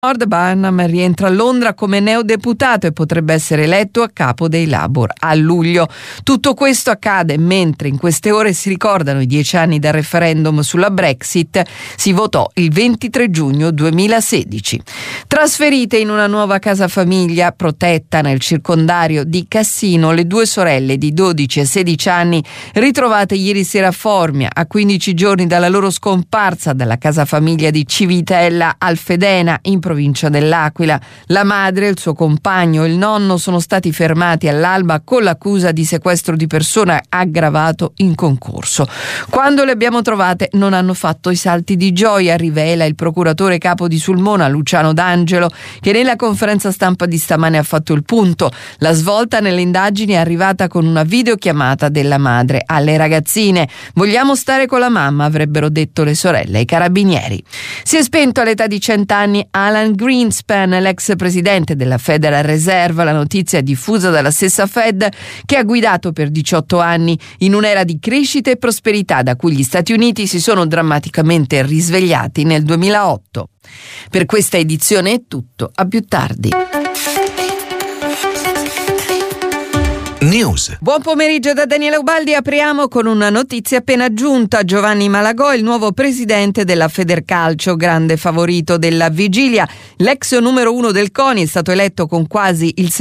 Nord, Burnham rientra a Londra come neodeputato e potrebbe essere eletto a capo dei Labour a luglio. Tutto questo accade mentre in queste ore si ricordano i 10 anni dal referendum sulla Brexit. Si votò il 23 giugno 2016. Trasferite in una nuova casa famiglia protetta nel circondario di Cassino, le due sorelle di 12 e 16 anni ritrovate ieri sera a Formia, a 15 giorni dalla loro scomparsa dalla casa famiglia di Civitella al Fedena, in provincia dell'Aquila. La madre, il suo compagno e il nonno sono stati fermati all'alba con l'accusa di sequestro di persona aggravato in concorso. Quando le abbiamo trovate non hanno fatto i salti di gioia, rivela il procuratore capo di Sulmona, Luciano D'Angelo, che nella conferenza stampa di stamane ha fatto il punto. La svolta nelle indagini è arrivata con una videochiamata della madre alle ragazzine. Vogliamo stare con la mamma, avrebbero detto le sorelle ai carabinieri. Si è spento all'età di 100 anni Alan Greenspan, l'ex presidente della Federal Reserve. La notizia è diffusa dalla stessa Fed, che ha guidato per 18 anni in un'era di crescita e prosperità da cui gli Stati Uniti si sono drammaticamente risvegliati nel 2008. Per questa edizione è tutto, a più tardi. News. Buon pomeriggio da Daniele Ubaldi. Apriamo con una notizia appena giunta. Giovanni Malagò, il nuovo presidente della Federcalcio, grande favorito della vigilia. L'ex numero 1 del CONI è stato eletto con quasi il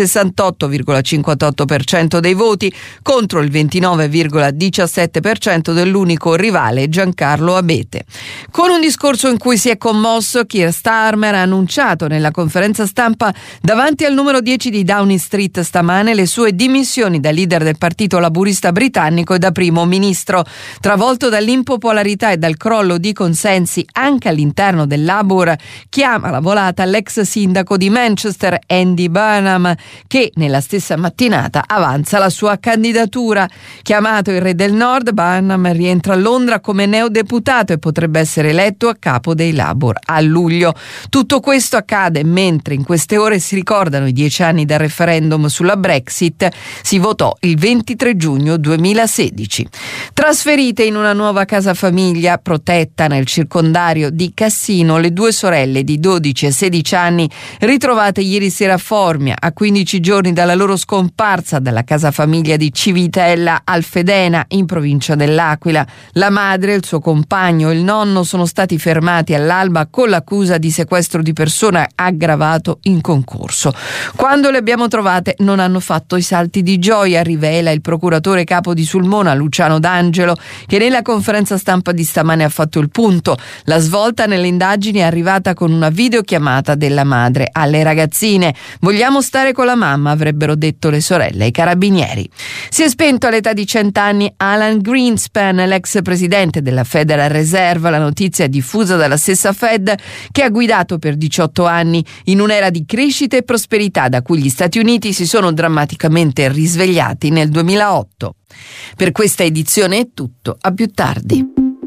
68,58% dei voti contro il 29,17% dell'unico rivale Giancarlo Abete. Con un discorso in cui si è commosso, Keir Starmer ha annunciato nella conferenza stampa davanti al numero 10 di Downing Street stamane le sue dimissioni da leader del partito laburista britannico e da primo ministro. Travolto dall'impopolarità e dal crollo di consensi anche all'interno del Labour, chiama la volata l'ex sindaco di Manchester Andy Burnham, che nella stessa mattinata avanza la sua candidatura. Chiamato il re del Nord, Burnham rientra a Londra come neodeputato e potrebbe essere eletto a capo dei Labour a luglio. Tutto questo accade mentre in queste ore si ricordano i 10 anni dal referendum sulla Brexit. Si votò il 23 giugno 2016. Trasferite in una nuova casa famiglia protetta nel circondario di Cassino, le due sorelle di 12 e 16 anni ritrovate ieri sera a Formia, a 15 giorni dalla loro scomparsa dalla casa famiglia di Civitella al Fedena, in provincia dell'Aquila. La madre, il suo compagno e il nonno sono stati fermati all'alba con l'accusa di sequestro di persona aggravato in concorso. Quando le abbiamo trovate non hanno fatto i salti di gioia, rivela il procuratore capo di Sulmona, Luciano D'Angelo, che nella conferenza stampa di stamane ha fatto il punto. La svolta nelle indagini è arrivata con una videochiamata della madre alle ragazzine. Vogliamo stare con la mamma, avrebbero detto le sorelle ai carabinieri. Si è spento all'età di 100 anni Alan Greenspan, l'ex presidente della Federal Reserve. La notizia è diffusa dalla stessa Fed, che ha guidato per 18 anni in un'era di crescita e prosperità da cui gli Stati Uniti si sono drammaticamente risvegliati nel 2008. Per questa edizione è tutto, a più tardi.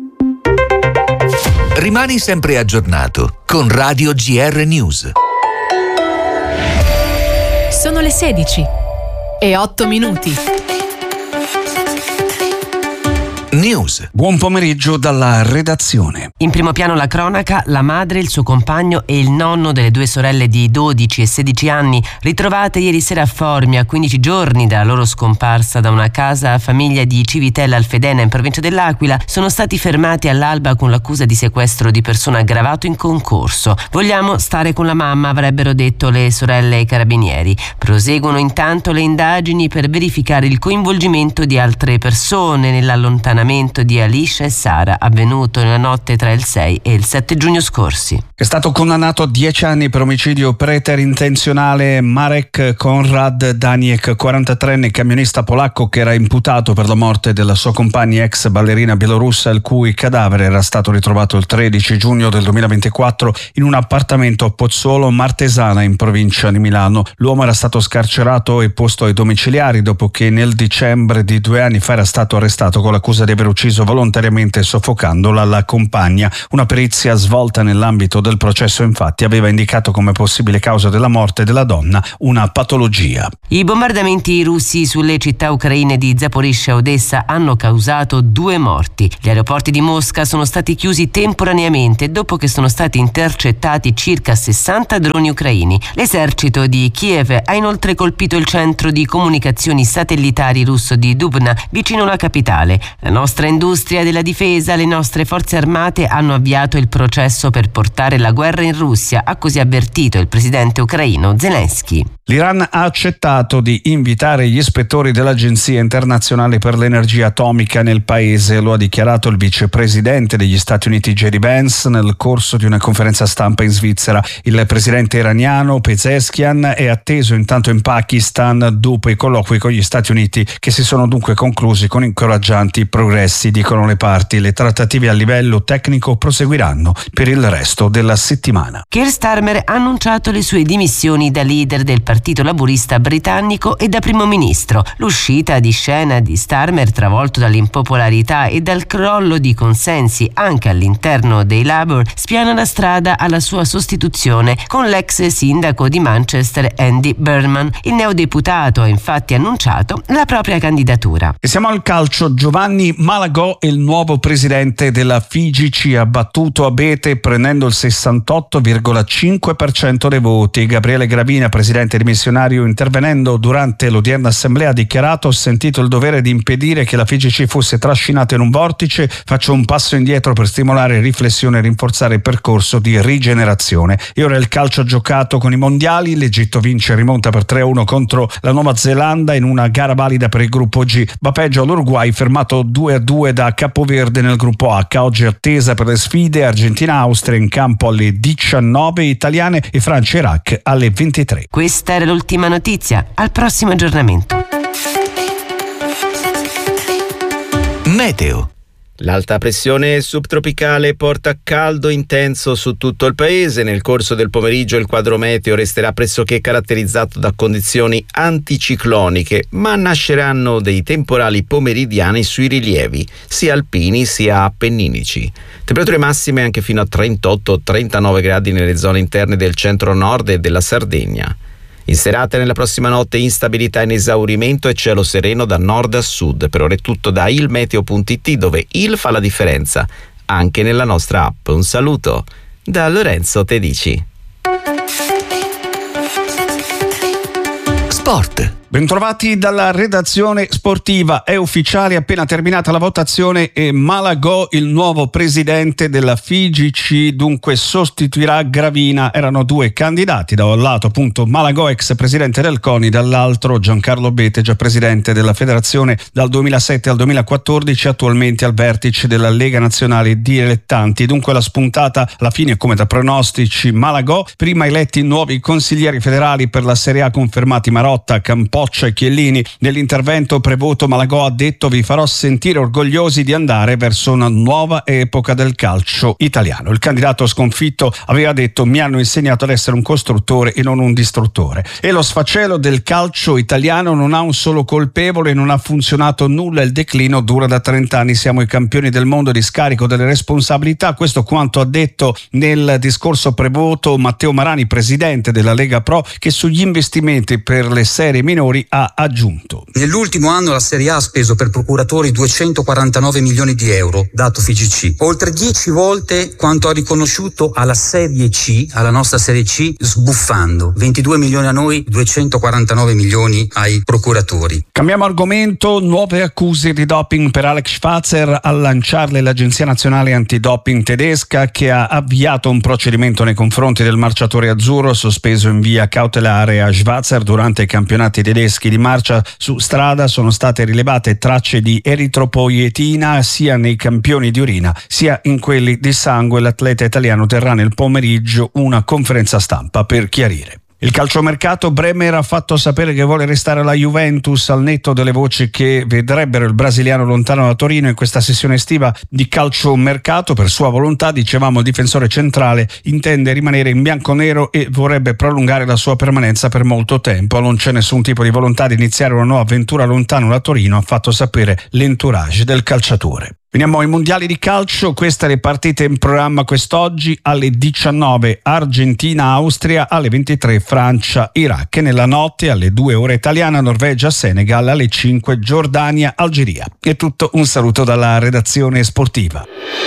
Rimani sempre aggiornato con Radio GR News. Sono le 16:08. News. Buon pomeriggio dalla redazione. In primo piano la cronaca, la madre, il suo compagno e il nonno delle due sorelle di 12 e 16 anni ritrovate ieri sera a Formia, a 15 giorni dalla loro scomparsa da una casa famiglia di Civitella al Fedena, in provincia dell'Aquila, sono stati fermati all'alba con l'accusa di sequestro di persona aggravato in concorso. Vogliamo stare con la mamma, avrebbero detto le sorelle ai carabinieri. Proseguono intanto le indagini per verificare il coinvolgimento di altre persone nell'allontanamento di Alicia e Sara, avvenuto nella notte tra il 6 e il 7 giugno scorsi. È stato condannato a 10 anni per omicidio preterintenzionale Marek Konrad Daniek, 43enne camionista polacco che era imputato per la morte della sua compagna ex ballerina bielorussa, il cui cadavere era stato ritrovato il 13 giugno del 2024 in un appartamento a Pozzuolo Martesana, in provincia di Milano. L'uomo era stato scarcerato e posto ai domiciliari dopo che nel dicembre di 2 anni fa era stato arrestato con l'accusa di aver ucciso volontariamente soffocandola la compagna. Una perizia svolta nell'ambito del processo infatti aveva indicato come possibile causa della morte della donna una patologia. I bombardamenti russi sulle città ucraine di Zaporizhzhia e Odessa hanno causato 2 morti. Gli aeroporti di Mosca sono stati chiusi temporaneamente dopo che sono stati intercettati circa 60 droni ucraini. L'esercito di Kiev ha inoltre colpito il centro di comunicazioni satellitari russo di Dubna, vicino alla capitale. La nostra industria della difesa, le nostre forze armate hanno avviato il processo per portare la guerra in Russia, ha così avvertito il presidente ucraino Zelensky. L'Iran ha accettato di invitare gli ispettori dell'Agenzia internazionale per l'energia atomica nel paese, lo ha dichiarato il vicepresidente degli Stati Uniti J.D. Vance nel corso di una conferenza stampa in Svizzera. Il presidente iraniano Pezeshkian è atteso intanto in Pakistan dopo i colloqui con gli Stati Uniti che si sono dunque conclusi con incoraggianti progressi, dicono le parti. Le trattative a livello tecnico proseguiranno per il resto della settimana. Keir Starmer ha annunciato le sue dimissioni da leader del Partito Laburista britannico e da primo ministro. L'uscita di scena di Starmer, travolto dall'impopolarità e dal crollo di consensi anche all'interno dei Labour, spiana la strada alla sua sostituzione con l'ex sindaco di Manchester Andy Burnham. Il neodeputato ha infatti annunciato la propria candidatura. E siamo al calcio. Giovanni Malagò è il nuovo presidente della FIGC, ha battuto Abete prendendo il 68,5% dei voti. Gabriele Gravina, presidente dimissionario, intervenendo durante l'odierna assemblea, ha dichiarato: ho sentito il dovere di impedire che la FIGC fosse trascinata in un vortice, faccio un passo indietro per stimolare riflessione e rinforzare il percorso di rigenerazione. E ora il calcio giocato con i mondiali. L'Egitto vince e rimonta per 3-1 contro la Nuova Zelanda in una gara valida per il gruppo G. Va peggio l'Uruguay, fermato 2-2 da Capoverde nel gruppo H. Oggi attesa per le sfide Argentina-Austria in campo alle 19 italiane e Francia-Iraq alle 23. Questa era l'ultima notizia. Al prossimo aggiornamento. Meteo. L'alta pressione subtropicale porta caldo intenso su tutto il paese. Nel corso del pomeriggio il quadro meteo resterà pressoché caratterizzato da condizioni anticicloniche, ma nasceranno dei temporali pomeridiani sui rilievi, sia alpini sia appenninici. Temperature massime anche fino a 38-39 gradi nelle zone interne del centro-nord e della Sardegna. In serata e nella prossima notte instabilità in esaurimento e cielo sereno da nord a sud. Per ora è tutto da ilmeteo.it, dove il fa la differenza anche nella nostra app. Un saluto da Lorenzo Tedici. Sport. Bentrovati dalla redazione sportiva. È ufficiale, appena terminata la votazione e Malagò il nuovo presidente della FIGC, dunque sostituirà Gravina. Erano 2 candidati, da un lato appunto Malagò, ex presidente del CONI, dall'altro Giancarlo Abete, già presidente della federazione dal 2007 al 2014, attualmente al vertice della Lega Nazionale Dilettanti. Dunque la spuntata alla fine, come da pronostici, Malagò. Prima eletti nuovi consiglieri federali per la Serie A confermati Marotta, Campò e Chiellini. Nell'intervento prevoto Malagò ha detto: vi farò sentire orgogliosi di andare verso una nuova epoca del calcio italiano. Il candidato sconfitto aveva detto: mi hanno insegnato ad essere un costruttore e non un distruttore. E lo sfacelo del calcio italiano non ha un solo colpevole, non ha funzionato nulla, il declino dura da 30 anni, siamo i campioni del mondo di scarico delle responsabilità. Questo quanto ha detto nel discorso prevoto Matteo Marani, presidente della Lega Pro, che sugli investimenti per le serie minori ha aggiunto: nell'ultimo anno la Serie A ha speso per procuratori 249 milioni di euro, dato FIGC, oltre 10 volte quanto ha riconosciuto alla Serie C, alla nostra Serie C, sbuffando 22 milioni a noi, 249 milioni ai procuratori. Cambiamo argomento. Nuove accuse di doping per Alex Schwarzer, a lanciarle l'Agenzia Nazionale Antidoping tedesca, che ha avviato un procedimento nei confronti del marciatore azzurro sospeso in via cautelare a Schwarzer durante i campionati tedeschi di marcia su strada. Sono state rilevate tracce di eritropoietina sia nei campioni di urina sia in quelli di sangue. L'atleta italiano terrà nel pomeriggio una conferenza stampa per chiarire. Il calciomercato, Bremer ha fatto sapere che vuole restare alla Juventus al netto delle voci che vedrebbero il brasiliano lontano da Torino in questa sessione estiva di calciomercato. Per sua volontà, dicevamo, il difensore centrale intende rimanere in bianconero e vorrebbe prolungare la sua permanenza per molto tempo. Non c'è nessun tipo di volontà di iniziare una nuova avventura lontano da Torino, ha fatto sapere l'entourage del calciatore. Veniamo ai mondiali di calcio, queste le partite in programma quest'oggi: alle 19 Argentina-Austria, alle 23 Francia-Iraq e nella notte alle 2 ora italiana Norvegia-Senegal, alle 5 Giordania-Algeria. È tutto, un saluto dalla redazione sportiva.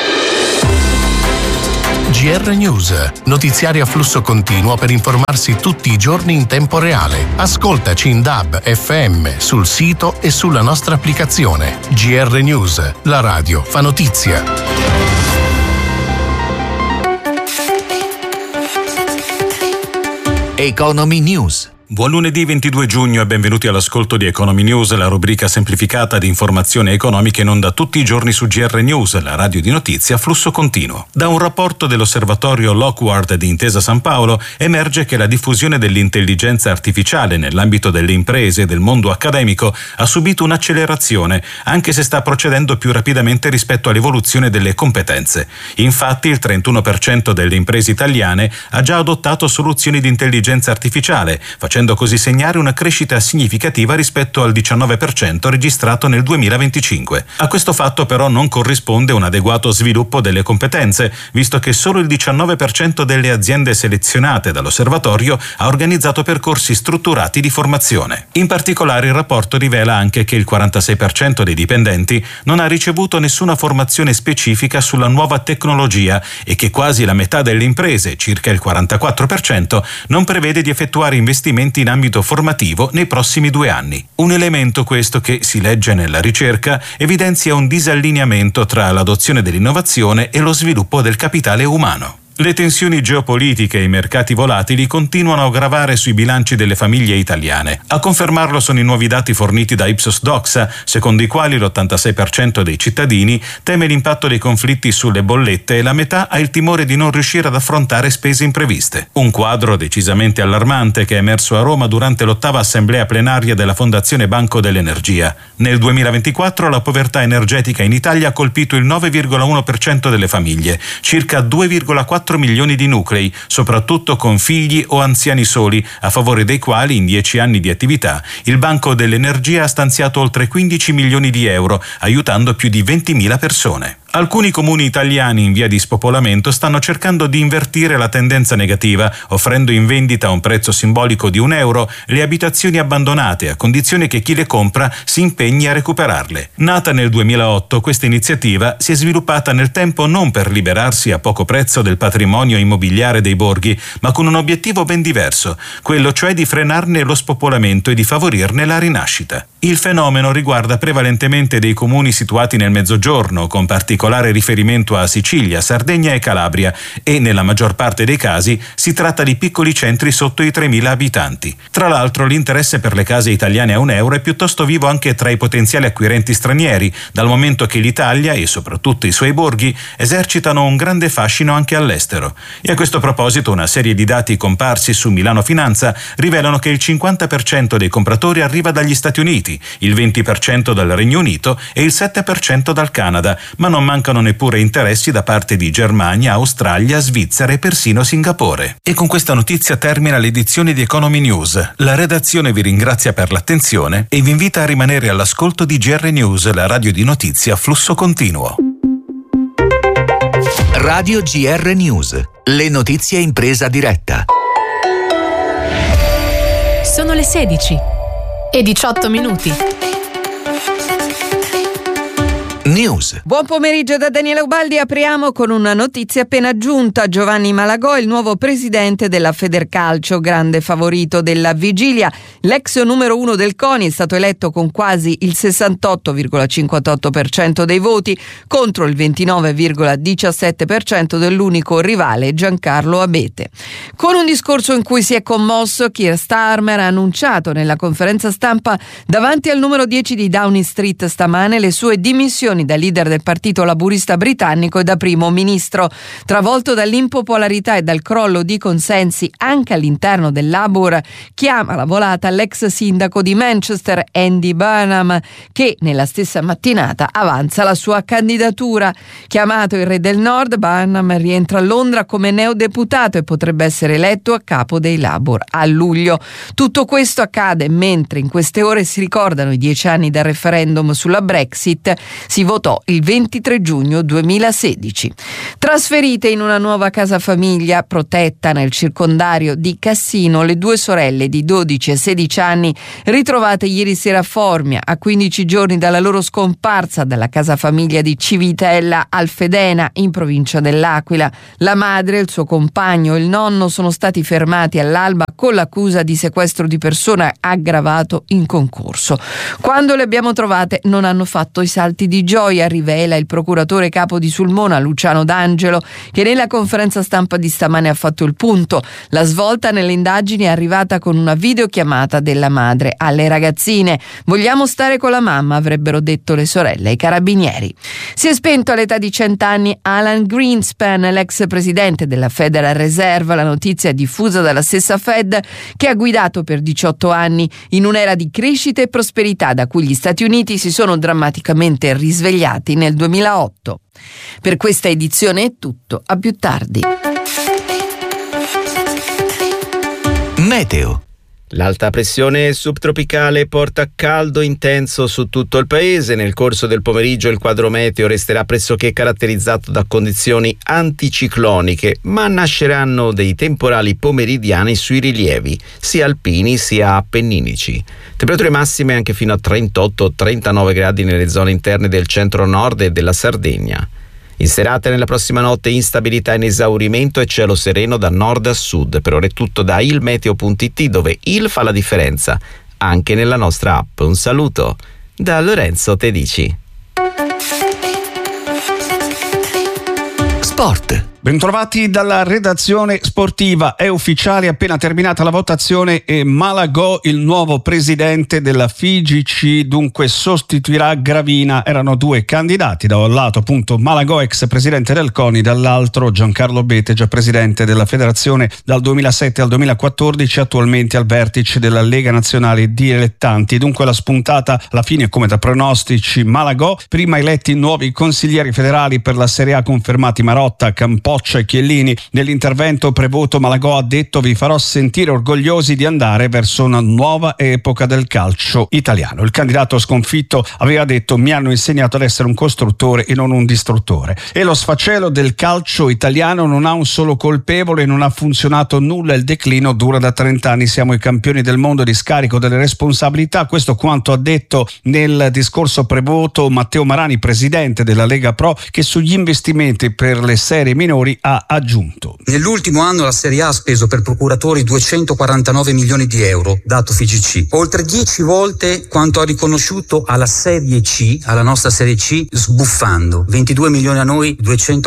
GR News, notiziari a flusso continuo per informarsi tutti i giorni in tempo reale. Ascoltaci in DAB, FM, sul sito e sulla nostra applicazione. GR News, la radio fa notizia. Economy News. Buon lunedì 22 giugno e benvenuti all'ascolto di Economy News, la rubrica semplificata di informazioni economiche in onda tutti i giorni su GR News, la radio di notizia a flusso continuo. Da un rapporto dell'osservatorio Lockward di Intesa San Paolo emerge che la diffusione dell'intelligenza artificiale nell'ambito delle imprese e del mondo accademico ha subito un'accelerazione, anche se sta procedendo più rapidamente rispetto all'evoluzione delle competenze. Infatti il 31% delle imprese italiane ha già adottato soluzioni di intelligenza artificiale, facendo così segnare una crescita significativa rispetto al 19% registrato nel 2025. A questo fatto però non corrisponde un adeguato sviluppo delle competenze, visto che solo il 19% delle aziende selezionate dall'osservatorio ha organizzato percorsi strutturati di formazione. In particolare il rapporto rivela anche che il 46% dei dipendenti non ha ricevuto nessuna formazione specifica sulla nuova tecnologia e che quasi la metà delle imprese, circa il 44%, non prevede di effettuare investimenti in ambito formativo nei prossimi 2 anni. Un elemento questo che, si legge nella ricerca, evidenzia un disallineamento tra l'adozione dell'innovazione e lo sviluppo del capitale umano. Le tensioni geopolitiche e i mercati volatili continuano a gravare sui bilanci delle famiglie italiane. A confermarlo sono i nuovi dati forniti da Ipsos Doxa, secondo i quali l'86% dei cittadini teme l'impatto dei conflitti sulle bollette e la metà ha il timore di non riuscire ad affrontare spese impreviste. Un quadro decisamente allarmante che è emerso a Roma durante l'8ª assemblea plenaria della Fondazione Banco dell'Energia. Nel 2024 la povertà energetica in Italia ha colpito il 9,1% delle famiglie, circa 2,4 milioni di nuclei, soprattutto con figli o anziani soli, a favore dei quali in 10 anni di attività il Banco dell'Energia ha stanziato oltre 15 milioni di euro, aiutando più di 20.000 persone. Alcuni comuni italiani in via di spopolamento stanno cercando di invertire la tendenza negativa, offrendo in vendita a un prezzo simbolico di €1 le abitazioni abbandonate, a condizione che chi le compra si impegni a recuperarle. Nata nel 2008, questa iniziativa si è sviluppata nel tempo non per liberarsi a poco prezzo del patrimonio immobiliare dei borghi, ma con un obiettivo ben diverso, quello cioè di frenarne lo spopolamento e di favorirne la rinascita. Il fenomeno riguarda prevalentemente dei comuni situati nel Mezzogiorno, con particolare riferimento a Sicilia, Sardegna e Calabria, e nella maggior parte dei casi si tratta di piccoli centri sotto i 3.000 abitanti. Tra l'altro l'interesse per le case italiane a €1 è piuttosto vivo anche tra i potenziali acquirenti stranieri, dal momento che l'Italia e soprattutto i suoi borghi esercitano un grande fascino anche all'estero. E a questo proposito una serie di dati comparsi su Milano Finanza rivelano che il 50% dei compratori arriva dagli Stati Uniti, il 20% dal Regno Unito e il 7% dal Canada, ma non mancano neppure interessi da parte di Germania, Australia, Svizzera e persino Singapore. E con questa notizia termina l'edizione di Economy News. La redazione vi ringrazia per l'attenzione e vi invita a rimanere all'ascolto di GR News, la radio di notizie a flusso continuo. Radio GR News, le notizie in presa diretta. Sono le 16 e 18 minuti. News. Buon pomeriggio da Daniele Ubaldi. Apriamo con una notizia appena giunta. Giovanni Malagò, il nuovo presidente della Federcalcio, grande favorito della vigilia. L'ex numero 1 del CONI è stato eletto con quasi il 68,58% dei voti contro il 29,17% dell'unico rivale Giancarlo Abete. Con un discorso in cui si è commosso, Keir Starmer ha annunciato nella conferenza stampa davanti al numero 10 di Downing Street stamane le sue dimissioni funzioni da leader del partito laburista britannico e da primo ministro. Travolto dall'impopolarità e dal crollo di consensi anche all'interno del Labour, chiama la volata l'ex sindaco di Manchester Andy Burnham, che nella stessa mattinata avanza la sua candidatura. Chiamato il re del Nord, Burnham rientra a Londra come neodeputato e potrebbe essere eletto a capo dei Labour a luglio. Tutto questo accade mentre in queste ore si ricordano i 10 anni dal referendum sulla Brexit. Si votò il 23 giugno 2016. Trasferite in una nuova casa famiglia protetta nel circondario di Cassino, le due sorelle di 12 e 16 anni ritrovate ieri sera a Formia, a 15 giorni dalla loro scomparsa dalla casa famiglia di Civitella Alfedena in provincia dell'Aquila. La madre, il suo compagno e il nonno sono stati fermati all'alba con l'accusa di sequestro di persona aggravato in concorso. Quando le abbiamo trovate non hanno fatto i salti di gioia, rivela il procuratore capo di Sulmona Luciano D'Angelo, che nella conferenza stampa di stamane ha fatto il punto. La svolta nelle indagini è arrivata con una videochiamata della madre alle ragazzine. Vogliamo stare con la mamma, avrebbero detto le sorelle ai carabinieri. Si è spento all'età di 100 anni Alan Greenspan, l'ex presidente della Federal Reserve. La notizia è diffusa dalla stessa Fed, che ha guidato per 18 anni in un'era di crescita e prosperità da cui gli Stati Uniti si sono drammaticamente risvegliati nel 2008. Per questa edizione è tutto, a più tardi. Meteo. L'alta pressione subtropicale porta caldo intenso su tutto il paese. Nel corso del pomeriggio il quadro meteo resterà pressoché caratterizzato da condizioni anticicloniche, ma nasceranno dei temporali pomeridiani sui rilievi, sia alpini sia appenninici. Temperature massime anche fino a 38-39 gradi nelle zone interne del centro-nord e della Sardegna. In serata e nella prossima notte instabilità in esaurimento e cielo sereno da nord a sud. Per ora è tutto da ilmeteo.it, dove il fa la differenza anche nella nostra app. Un saluto da Lorenzo Tedici. Sport. Bentrovati dalla redazione sportiva. È ufficiale, appena terminata la votazione e Malagò il nuovo presidente della FIGC, dunque sostituirà Gravina. Erano due candidati, da un lato appunto Malagò, ex presidente del CONI, dall'altro Giancarlo Abete, già presidente della federazione dal 2007 al 2014, attualmente al vertice della Lega Nazionale Dilettanti. Dunque la spuntata alla fine, come da pronostici, Malagò. Prima eletti nuovi consiglieri federali per la Serie A confermati Marotta, Campoccia e Chiellini. Nell'intervento prevoto Malagò ha detto: vi farò sentire orgogliosi di andare verso una nuova epoca del calcio italiano. Il candidato sconfitto aveva detto: mi hanno insegnato ad essere un costruttore e non un distruttore. E lo sfacelo del calcio italiano non ha un solo colpevole, non ha funzionato nulla, il declino dura da 30 anni, siamo i campioni del mondo di scarico delle responsabilità. Questo quanto ha detto nel discorso prevoto Matteo Marani, presidente della Lega Pro, che sugli investimenti per le serie minori ha aggiunto: nell'ultimo anno la Serie A ha speso per procuratori 249 milioni di euro, dato FIGC, oltre 10 volte quanto ha riconosciuto alla Serie C, alla nostra Serie C, sbuffando 22 milioni a noi,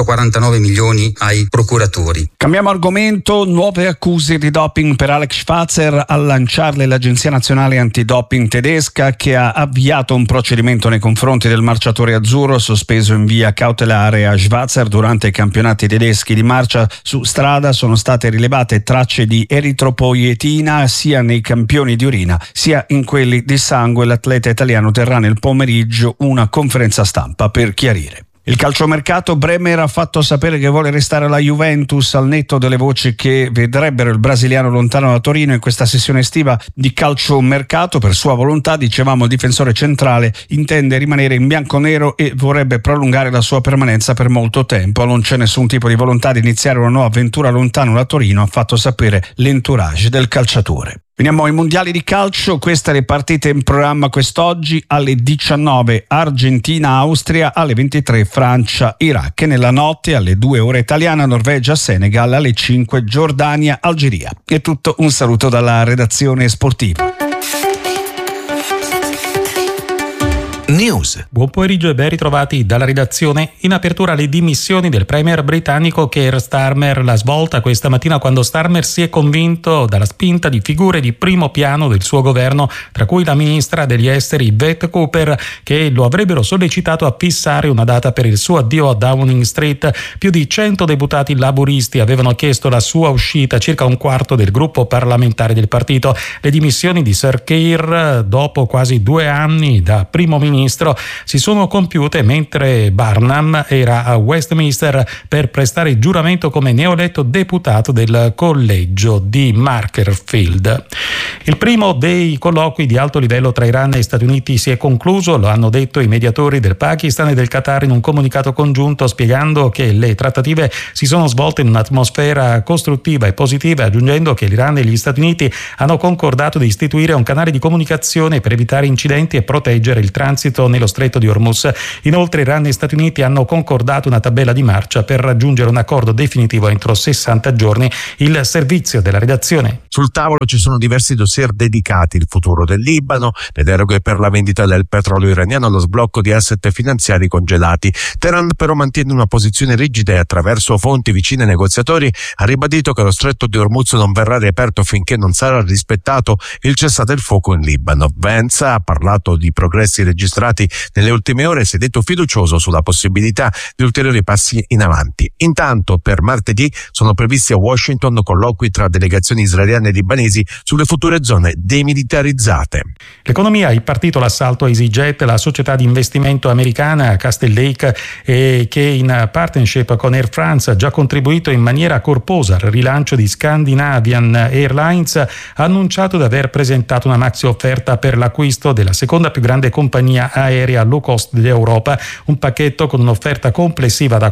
249 milioni ai procuratori. Cambiamo argomento. Nuove accuse di doping per Alex Schwarzer, a lanciarle l'Agenzia Nazionale Antidoping tedesca, che ha avviato un procedimento nei confronti del marciatore azzurro sospeso in via cautelare a Schwarzer durante i campionati tedeschi di marcia su strada. Sono state rilevate tracce di eritropoietina sia nei campioni di urina sia in quelli di sangue. L'atleta italiano terrà nel pomeriggio una conferenza stampa per chiarire. Il calciomercato: Bremer ha fatto sapere che vuole restare alla Juventus, al netto delle voci che vedrebbero il brasiliano lontano da Torino in questa sessione estiva di calciomercato. Per sua volontà, dicevamo, il difensore centrale intende rimanere in bianconero e vorrebbe prolungare la sua permanenza per molto tempo. Non c'è nessun tipo di volontà di iniziare una nuova avventura lontano da Torino, ha fatto sapere l'entourage del calciatore. Veniamo ai mondiali di calcio. Queste le partite in programma quest'oggi: alle 19 Argentina-Austria, alle 23 Francia-Iraq, e nella notte alle 2 ore italiana Norvegia-Senegal, alle 5 Giordania-Algeria. È tutto, un saluto dalla redazione sportiva. News. Buon pomeriggio e ben ritrovati dalla redazione. In apertura le dimissioni del premier britannico Keir Starmer, la svolta questa mattina quando Starmer si è convinto dalla spinta di figure di primo piano del suo governo, tra cui la ministra degli esteri Yvette Cooper, che lo avrebbero sollecitato a fissare una data per il suo addio a Downing Street. Più di 100 deputati laburisti avevano chiesto la sua uscita, circa un quarto del gruppo parlamentare del partito. Le dimissioni di Sir Keir, dopo quasi 2 anni da primo ministro, si sono compiute mentre Barnum era a Westminster per prestare il giuramento come neoeletto deputato del collegio di Macclesfield. Il primo dei colloqui di alto livello tra Iran e Stati Uniti si è concluso, lo hanno detto i mediatori del Pakistan e del Qatar in un comunicato congiunto, spiegando che le trattative si sono svolte in un'atmosfera costruttiva e positiva, aggiungendo che l'Iran e gli Stati Uniti hanno concordato di istituire un canale di comunicazione per evitare incidenti e proteggere il transito nello stretto di Hormuz. Inoltre Iran e Stati Uniti hanno concordato una tabella di marcia per raggiungere un accordo definitivo entro 60 giorni. Il servizio della redazione. Sul tavolo ci sono diversi dossier dedicati: il futuro del Libano, le deroghe per la vendita del petrolio iraniano, lo sblocco di asset finanziari congelati. Teheran però mantiene una posizione rigida e attraverso fonti vicine ai negoziatori ha ribadito che lo stretto di Hormuz non verrà riaperto finché non sarà rispettato il cessate il fuoco in Libano. Vance ha parlato di progressi registrati nelle ultime ore e si è detto fiducioso sulla possibilità di ulteriori passi in avanti. Intanto per martedì sono previsti a Washington colloqui tra delegazioni israeliane e libanesi sulle future zone demilitarizzate. L'economia ha impartito l'assalto a EasyJet, la società di investimento americana Castle Lake, che in partnership con Air France ha già contribuito in maniera corposa al rilancio di Scandinavian Airlines, ha annunciato di aver presentato una maxi offerta per l'acquisto della seconda più grande compagnia aerea low cost d'Europa, un pacchetto con un'offerta complessiva da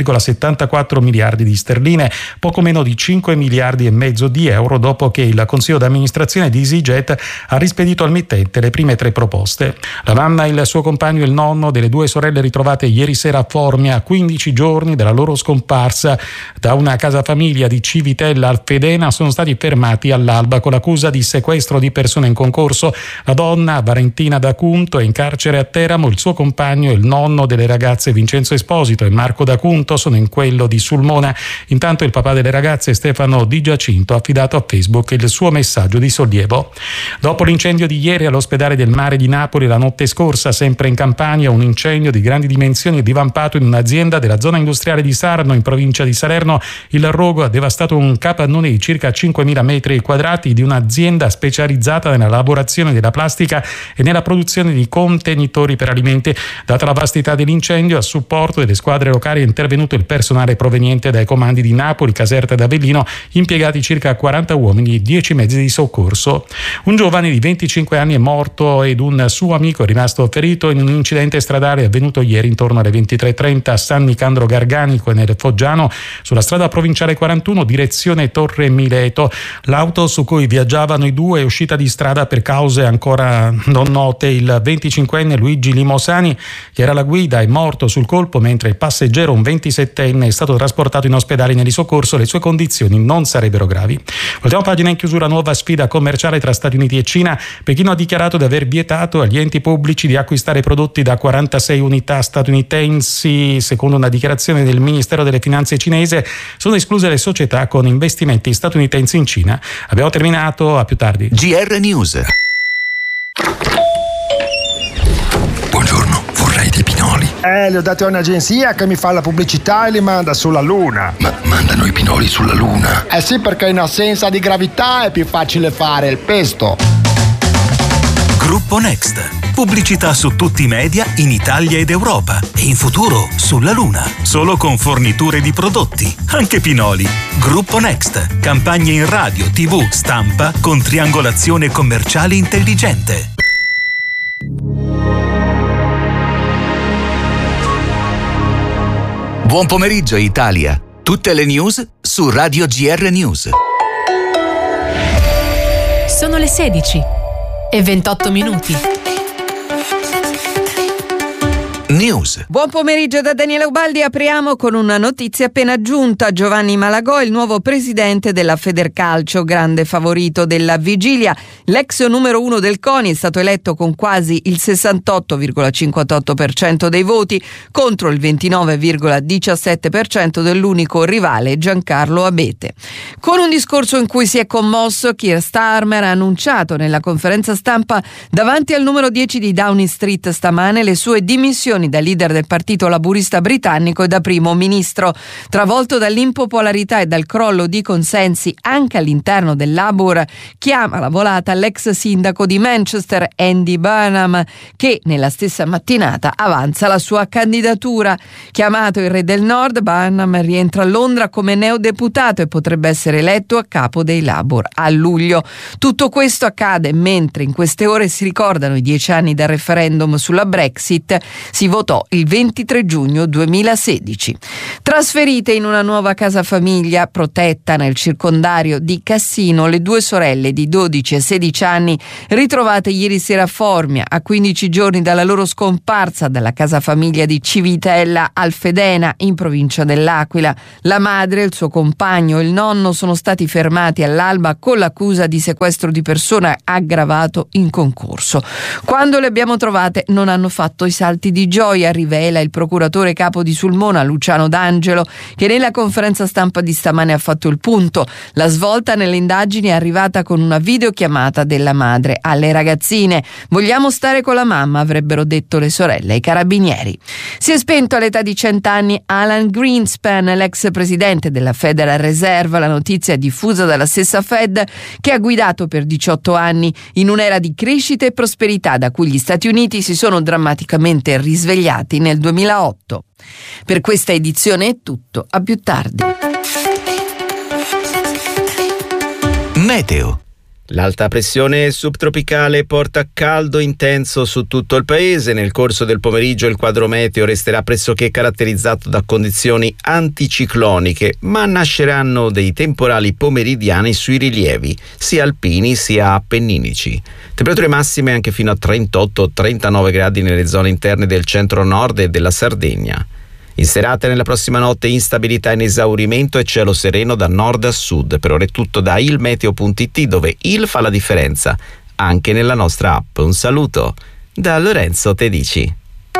4,74 miliardi di sterline, poco meno di 5 miliardi e mezzo di euro, dopo che il consiglio d'amministrazione di EasyJet ha rispedito al mittente le prime 3 proposte. La mamma, il suo compagno e il nonno delle 2 sorelle ritrovate ieri sera a Formia, a 15 giorni dalla loro scomparsa da una casa famiglia di Civitella al Fedena, sono stati fermati all'alba con l'accusa di sequestro di persone in concorso. La donna, Valentina D'Acunto, è in carcere a Teramo, il suo compagno e il nonno delle ragazze Vincenzo Esposito e Marco D'Acunto sono in quello di Sulmona. Intanto il papà delle ragazze, Stefano Di Giacinto, ha affidato a Facebook il suo messaggio di sollievo. Dopo l'incendio di ieri all'ospedale del Mare di Napoli, la notte scorsa, sempre in Campania, un incendio di grandi dimensioni è divampato in un'azienda della zona industriale di Sarno, in provincia di Salerno. Il rogo ha devastato un capannone di circa 5.000 metri quadrati di un'azienda specializzata nella lavorazione della plastica e nella produzione di contenitori per alimenti. Data la vastità dell'incendio, a supporto delle squadre locali è intervenuto il personale proveniente dai comandi di Napoli, Caserta ed Avellino, impiegati circa 40 uomini e 10 mezzi di soccorso. Un giovane di 25 anni è morto ed un suo amico è rimasto ferito in un incidente stradale avvenuto ieri intorno alle 23:30 a San Nicandro Garganico e nel Foggiano, sulla strada provinciale 41 direzione Torre Mileto. L'auto su cui viaggiavano i due è uscita di strada per cause ancora non note. Il 25enne Luigi Limosani, che era alla guida, è morto sul colpo, mentre il passeggero, un 27enne, è stato trasportato in ospedale nel soccorso. Le sue condizioni non sarebbero gravi. Ultima pagina in chiusura: nuova sfida commerciale tra Stati Uniti e Cina. Pechino ha dichiarato di aver vietato agli enti pubblici di acquistare prodotti da 46 unità statunitensi. Secondo una dichiarazione del Ministero delle Finanze cinese, sono escluse le società con investimenti statunitensi in Cina. Abbiamo terminato, a più tardi. GR News. Buongiorno, vorrei dei pinoli. Li ho dati a un'agenzia che mi fa la pubblicità e li manda sulla Luna. Ma mandano i pinoli sulla Luna? Eh sì, perché in assenza di gravità è più facile fare il pesto. Gruppo Next. Pubblicità su tutti i media in Italia ed Europa e in futuro sulla Luna. Solo con forniture di prodotti, anche pinoli. Gruppo Next. Campagne in radio, TV, stampa con triangolazione commerciale intelligente. Buon pomeriggio Italia. Tutte le news su Radio GR News. Sono le 16 e 28 minuti. News. Buon pomeriggio da Daniele Ubaldi. Apriamo con una notizia appena giunta. Giovanni Malagò, il nuovo presidente della Federcalcio, grande favorito della vigilia. L'ex numero 1 del CONI è stato eletto con quasi il 68,58% dei voti contro il 29,17% dell'unico rivale Giancarlo Abete. Con un discorso in cui si è commosso, Keir Starmer ha annunciato nella conferenza stampa davanti al numero 10 di Downing Street stamane le sue dimissioni da leader del partito laburista britannico e da primo ministro. Travolto dall'impopolarità e dal crollo di consensi anche all'interno del Labour, chiama la volata l'ex sindaco di Manchester Andy Burnham, che nella stessa mattinata avanza la sua candidatura. Chiamato il re del Nord, Burnham rientra a Londra come neodeputato e potrebbe essere eletto a capo dei Labour a luglio. Tutto questo accade mentre in queste ore si ricordano i 10 anni del referendum sulla Brexit. Si votò il 23 giugno 2016. Trasferite in una nuova casa famiglia protetta nel circondario di Cassino, le due sorelle di 12 e 16 anni ritrovate ieri sera a Formia, a 15 giorni dalla loro scomparsa dalla casa famiglia di Civitella Alfedena in provincia dell'Aquila. La madre, il suo compagno e il nonno sono stati fermati all'alba con l'accusa di sequestro di persona aggravato in concorso. Quando le abbiamo trovate non hanno fatto i salti di gioia, rivela il procuratore capo di Sulmona Luciano D'Angelo, che nella conferenza stampa di stamane ha fatto il punto. La svolta nelle indagini è arrivata con una videochiamata della madre alle ragazzine. Vogliamo stare con la mamma, avrebbero detto le sorelle ai carabinieri. Si è spento all'età di 100 anni Alan Greenspan, l'ex presidente della Federal Reserve. La notizia è diffusa dalla stessa Fed, che ha guidato per 18 anni in un'era di crescita e prosperità da cui gli Stati Uniti si sono drammaticamente risvegliati nel 2008. Per questa edizione è tutto, a più tardi. Meteo. L'alta pressione subtropicale porta caldo intenso su tutto il paese. Nel corso del pomeriggio il quadro meteo resterà pressoché caratterizzato da condizioni anticicloniche, ma nasceranno dei temporali pomeridiani sui rilievi, sia alpini sia appenninici. Temperature massime anche fino a 38-39 gradi nelle zone interne del centro-nord e della Sardegna. In serata e nella prossima notte instabilità in esaurimento e cielo sereno da nord a sud. Per ora è tutto da ilmeteo.it, dove il fa la differenza anche nella nostra app. Un saluto da Lorenzo Tedici.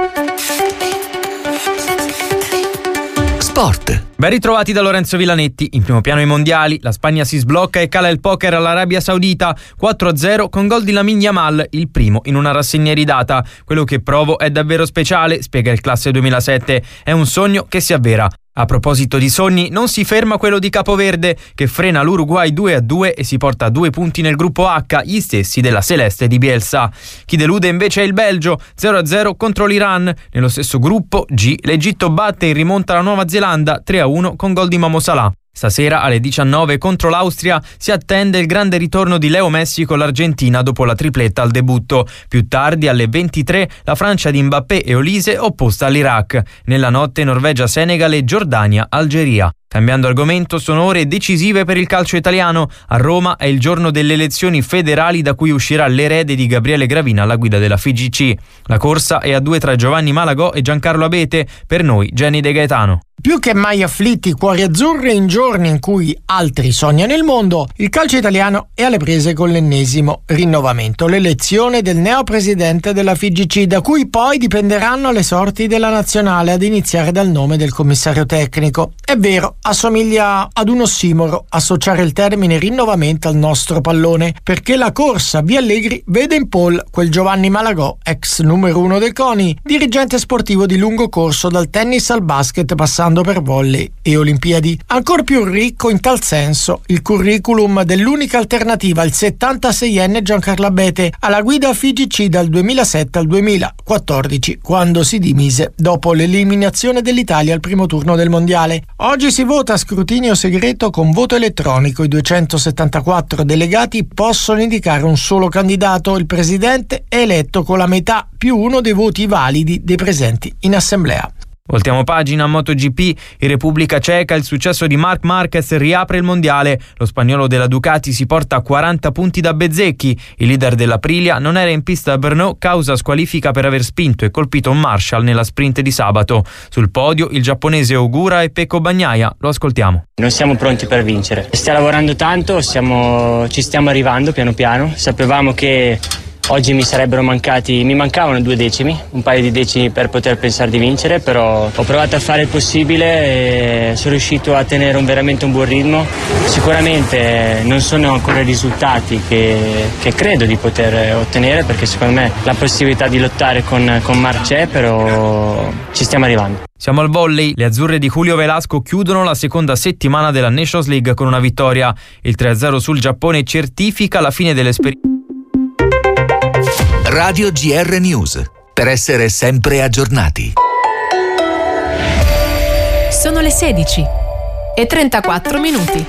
Sport. Ben ritrovati da Lorenzo Villanetti. In primo piano i mondiali, la Spagna si sblocca e cala il poker all'Arabia Saudita 4-0 con gol di Lamine Yamal, il primo in una rassegna iridata. Quello che provo è davvero speciale, spiega il classe 2007. È un sogno che si avvera. A proposito di sogni, non si ferma quello di Capoverde, che frena l'Uruguay 2-2 e si porta a 2 punti nel gruppo H, gli stessi della Celeste di Bielsa. Chi delude invece è il Belgio, 0-0 contro l'Iran. Nello stesso gruppo G, l'Egitto batte in rimonta la Nuova Zelanda 3-1 con gol di Momo Salah. Stasera alle 19 contro l'Austria si attende il grande ritorno di Leo Messi con l'Argentina dopo la tripletta al debutto. Più tardi alle 23 la Francia di Mbappé e Olise opposta all'Iraq. Nella notte Norvegia-Senegal e Giordania-Algeria. Cambiando argomento, sono ore decisive per il calcio italiano. A Roma è il giorno delle elezioni federali da cui uscirà l'erede di Gabriele Gravina alla guida della FIGC. La corsa è a 2 tra Giovanni Malagò e Giancarlo Abete, per noi Jenny De Gaetano. Più che mai afflitti cuori azzurri in giorni in cui altri sognano il mondo, il calcio italiano è alle prese con l'ennesimo rinnovamento, l'elezione del neopresidente della FIGC, da cui poi dipenderanno le sorti della nazionale, ad iniziare dal nome del commissario tecnico. È vero, assomiglia ad un ossimoro associare il termine rinnovamento al nostro pallone, perché la corsa via Allegri vede in pole quel Giovanni Malagò, ex numero 1 del CONI, dirigente sportivo di lungo corso dal tennis al basket passando per volley e Olimpiadi. Ancor più ricco in tal senso il curriculum dell'unica alternativa, il 76enne Giancarlo Abete, alla guida FIGC dal 2007 al 2014, quando si dimise dopo l'eliminazione dell'Italia al primo turno del mondiale. Oggi si vota a scrutinio segreto con voto elettronico. I 274 delegati possono indicare un solo candidato. Il presidente è eletto con la metà più uno dei voti validi dei presenti in assemblea. Voltiamo pagina. MotoGP, in Repubblica Ceca, il successo di Marc Marquez riapre il mondiale. Lo spagnolo della Ducati si porta a 40 punti da Bezzecchi. Il leader dell'Aprilia non era in pista a Brno causa squalifica per aver spinto e colpito un Marshall nella sprint di sabato. Sul podio il giapponese Ogura e Pecco Bagnaia. Lo ascoltiamo. Non siamo pronti per vincere. Stiamo lavorando tanto, ci stiamo arrivando piano piano. Sapevamo che oggi mi mancavano 2 decimi, un paio di decimi per poter pensare di vincere, però ho provato a fare il possibile e sono riuscito a tenere veramente un buon ritmo. Sicuramente non sono ancora i risultati che credo di poter ottenere, perché secondo me la possibilità di lottare con Marc c'è, però ci stiamo arrivando. Siamo al volley. Le azzurre di Julio Velasco chiudono la seconda settimana della Nations League con una vittoria. Il 3-0 sul Giappone certifica la fine dell'esperienza. Radio GR News, per essere sempre aggiornati. Sono le 16:34.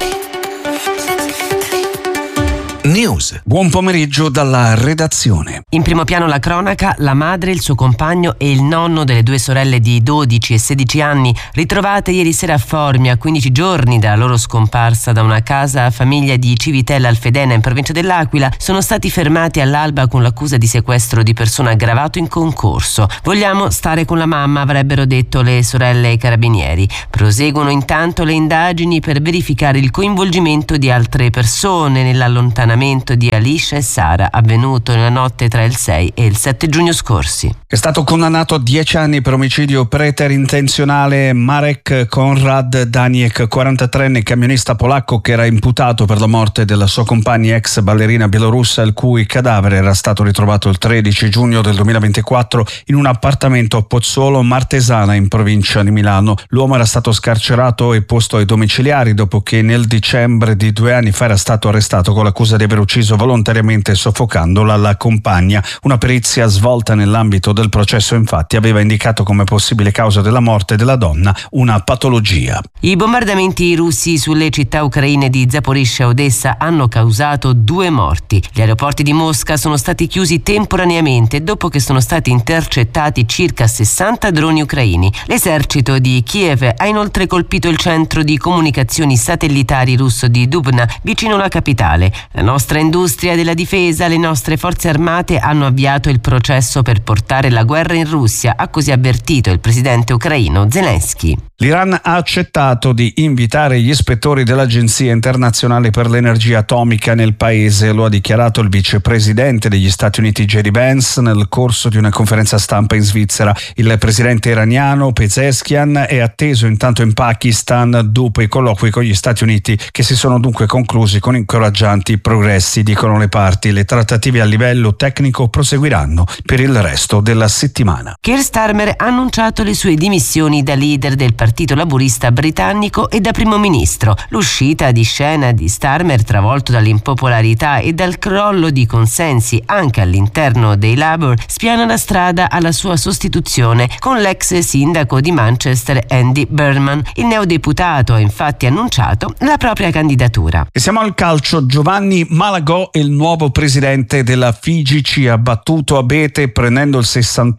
News. Buon pomeriggio dalla redazione. In primo piano la cronaca, la madre, il suo compagno e il nonno delle 2 sorelle di 12 e 16 anni ritrovate ieri sera a Formia, a 15 giorni dalla loro scomparsa da una casa famiglia di Civitella Alfedena in provincia dell'Aquila, sono stati fermati all'alba con l'accusa di sequestro di persona aggravato in concorso. Vogliamo stare con la mamma, avrebbero detto le sorelle ai carabinieri. Proseguono intanto le indagini per verificare il coinvolgimento di altre persone nell'allontanamento di Alicia e Sara, avvenuto nella notte tra il 6 e il 7 giugno scorsi. È stato condannato a 10 anni per omicidio preterintenzionale Marek Konrad Daniek, 43enne camionista polacco che era imputato per la morte della sua compagna ex ballerina bielorussa, il cui cadavere era stato ritrovato il 13 giugno del 2024 in un appartamento a Pozzolo Martesana in provincia di Milano. L'uomo era stato scarcerato e posto ai domiciliari dopo che nel dicembre di 2 anni fa era stato arrestato con l'accusa di aver ucciso volontariamente soffocandola la compagna. Una perizia svolta nell'ambito del processo infatti aveva indicato come possibile causa della morte della donna una patologia. I bombardamenti russi sulle città ucraine di Zaporizhzhia e Odessa hanno causato 2 morti. Gli aeroporti di Mosca sono stati chiusi temporaneamente dopo che sono stati intercettati circa 60 droni ucraini. L'esercito di Kiev ha inoltre colpito il centro di comunicazioni satellitari russo di Dubna, vicino alla capitale. La nostra industria della difesa, le nostre forze armate hanno avviato il processo per portare la guerra in Russia, ha così avvertito il presidente ucraino Zelensky. L'Iran ha accettato di invitare gli ispettori dell'Agenzia internazionale per l'energia atomica nel paese, lo ha dichiarato il vicepresidente degli Stati Uniti J.D. Vance nel corso di una conferenza stampa in Svizzera. Il presidente iraniano Pezeshkian è atteso intanto in Pakistan dopo i colloqui con gli Stati Uniti, che si sono dunque conclusi con incoraggianti progressi, dicono le parti. Le trattative a livello tecnico proseguiranno per il resto della settimana. Keir Starmer ha annunciato le sue dimissioni da leader del Partito Laburista britannico e da primo ministro. L'uscita di scena di Starmer, travolto dall'impopolarità e dal crollo di consensi anche all'interno dei Labour, spiana la strada alla sua sostituzione con l'ex sindaco di Manchester Andy Burnham. Il neodeputato ha infatti annunciato la propria candidatura. E siamo al calcio. Giovanni Malagò è il nuovo presidente della FIGC, ha battuto Abete prendendo il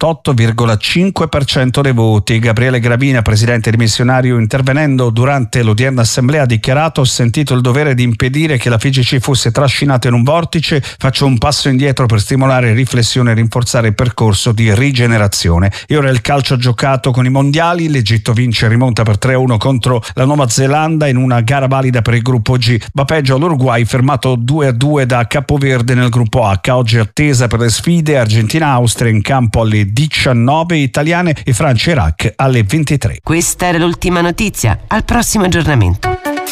68,5% dei voti. Gabriele Gravina, presidente dimissionario, intervenendo durante l'odierna assemblea, ha dichiarato: ho sentito il dovere di impedire che la FIGC fosse trascinata in un vortice, faccio un passo indietro per stimolare riflessione e rinforzare il percorso di rigenerazione. E ora il calcio giocato con i mondiali. L'Egitto vince e rimonta per 3-1 contro la Nuova Zelanda in una gara valida per il gruppo G. Va peggio l'Uruguay, fermato 2-2 da Capoverde nel gruppo H. Oggi attesa per le sfide Argentina-Austria in campo alle 19 italiane e Francia-Iraq alle 23. Questa era l'ultima notizia. Al prossimo aggiornamento.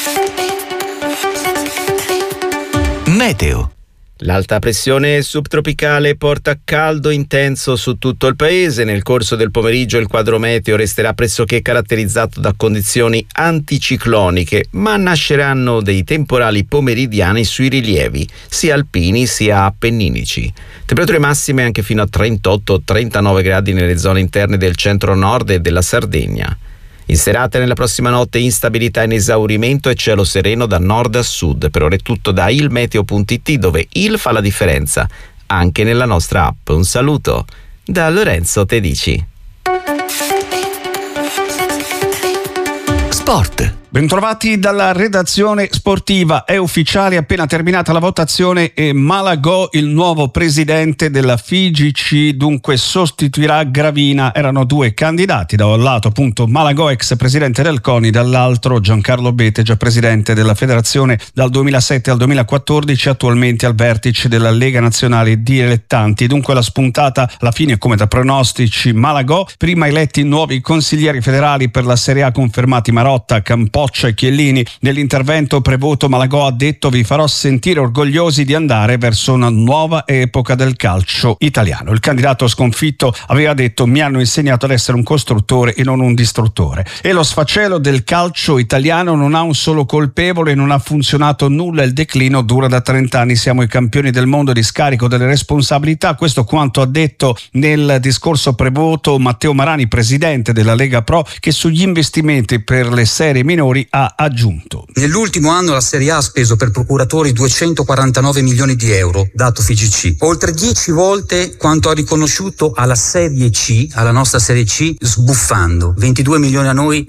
Meteo. L'alta pressione subtropicale porta caldo intenso su tutto il paese. Nel corso del pomeriggio il quadro meteo resterà pressoché caratterizzato da condizioni anticicloniche, ma nasceranno dei temporali pomeridiani sui rilievi, sia alpini sia appenninici. Temperature massime anche fino a 38-39 gradi nelle zone interne del centro-nord e della Sardegna. In serata e nella prossima notte instabilità in esaurimento e cielo sereno da nord a sud. Per ora è tutto da ilmeteo.it, dove il fa la differenza anche nella nostra app. Un saluto da Lorenzo Tedici. Sport. Bentrovati dalla redazione sportiva. È ufficiale, appena terminata la votazione e Malagò il nuovo presidente della FIGC, dunque sostituirà Gravina. Erano due candidati, da un lato appunto Malagò, ex presidente del CONI, dall'altro Giancarlo Abete, già presidente della federazione dal 2007 al 2014, attualmente al vertice della Lega Nazionale Dilettanti. Dunque la spuntata alla fine, come da pronostici, Malagò. Prima eletti nuovi consiglieri federali per la Serie A, confermati Marotta, Campoccia e Chiellini. Nell'intervento prevoto Malagò ha detto: vi farò sentire orgogliosi di andare verso una nuova epoca del calcio italiano. Il candidato sconfitto aveva detto: mi hanno insegnato ad essere un costruttore e non un distruttore. E lo sfacelo del calcio italiano non ha un solo colpevole, non ha funzionato nulla, il declino dura da 30 anni, siamo i campioni del mondo di scarico delle responsabilità. Questo quanto ha detto nel discorso prevoto Matteo Marani, presidente della Lega Pro, che sugli investimenti per le serie minori ha aggiunto: nell'ultimo anno la Serie A ha speso per procuratori 249 milioni di euro, dato FIGC, oltre 10 volte quanto ha riconosciuto alla Serie C, alla nostra Serie C, sbuffando. 22 milioni a noi,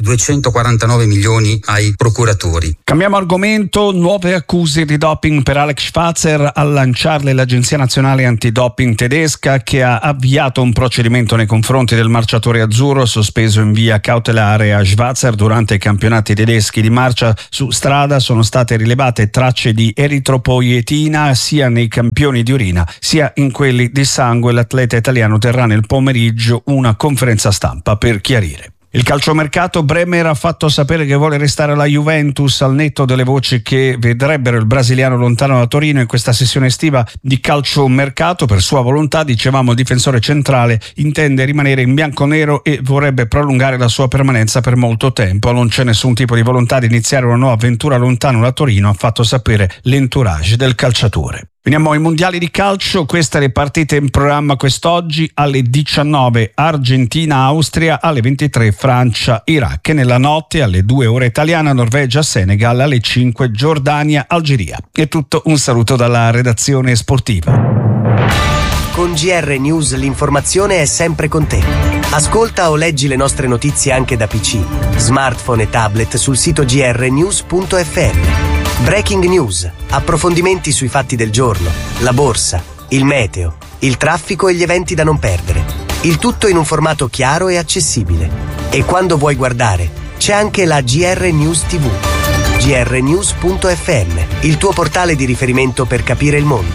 249 milioni ai procuratori. Cambiamo argomento. Nuove accuse di doping per Alex Schwarzer, a lanciarle l'Agenzia Nazionale Antidoping tedesca, che ha avviato un procedimento nei confronti del marciatore azzurro, sospeso in via cautelare a Schwarzer durante i campionati tedeschi di marcia su strada. Sono state rilevate tracce di eritropoietina sia nei campioni di urina sia in quelli di sangue. L'atleta italiano terrà nel pomeriggio una conferenza stampa per chiarire. Il calciomercato: Bremer ha fatto sapere che vuole restare alla Juventus, al netto delle voci che vedrebbero il brasiliano lontano da Torino in questa sessione estiva di calciomercato. Per sua volontà, dicevamo, il difensore centrale intende rimanere in bianconero e vorrebbe prolungare la sua permanenza per molto tempo. Non c'è nessun tipo di volontà di iniziare una nuova avventura lontano da Torino, ha fatto sapere l'entourage del calciatore. Veniamo ai mondiali di calcio. Queste le partite in programma quest'oggi: alle 19 Argentina-Austria, alle 23 Francia-Iraq e nella notte alle 2 ora italiana Norvegia-Senegal, alle 5 Giordania-Algeria. È tutto, un saluto dalla redazione sportiva. Con GR News l'informazione è sempre con te. Ascolta o leggi le nostre notizie anche da PC, smartphone e tablet sul sito grnews.fm. Breaking news, approfondimenti sui fatti del giorno, la borsa, il meteo, il traffico e gli eventi da non perdere. Il tutto in un formato chiaro e accessibile. E quando vuoi guardare, c'è anche la GR News TV. grnews.fm, il tuo portale di riferimento per capire il mondo.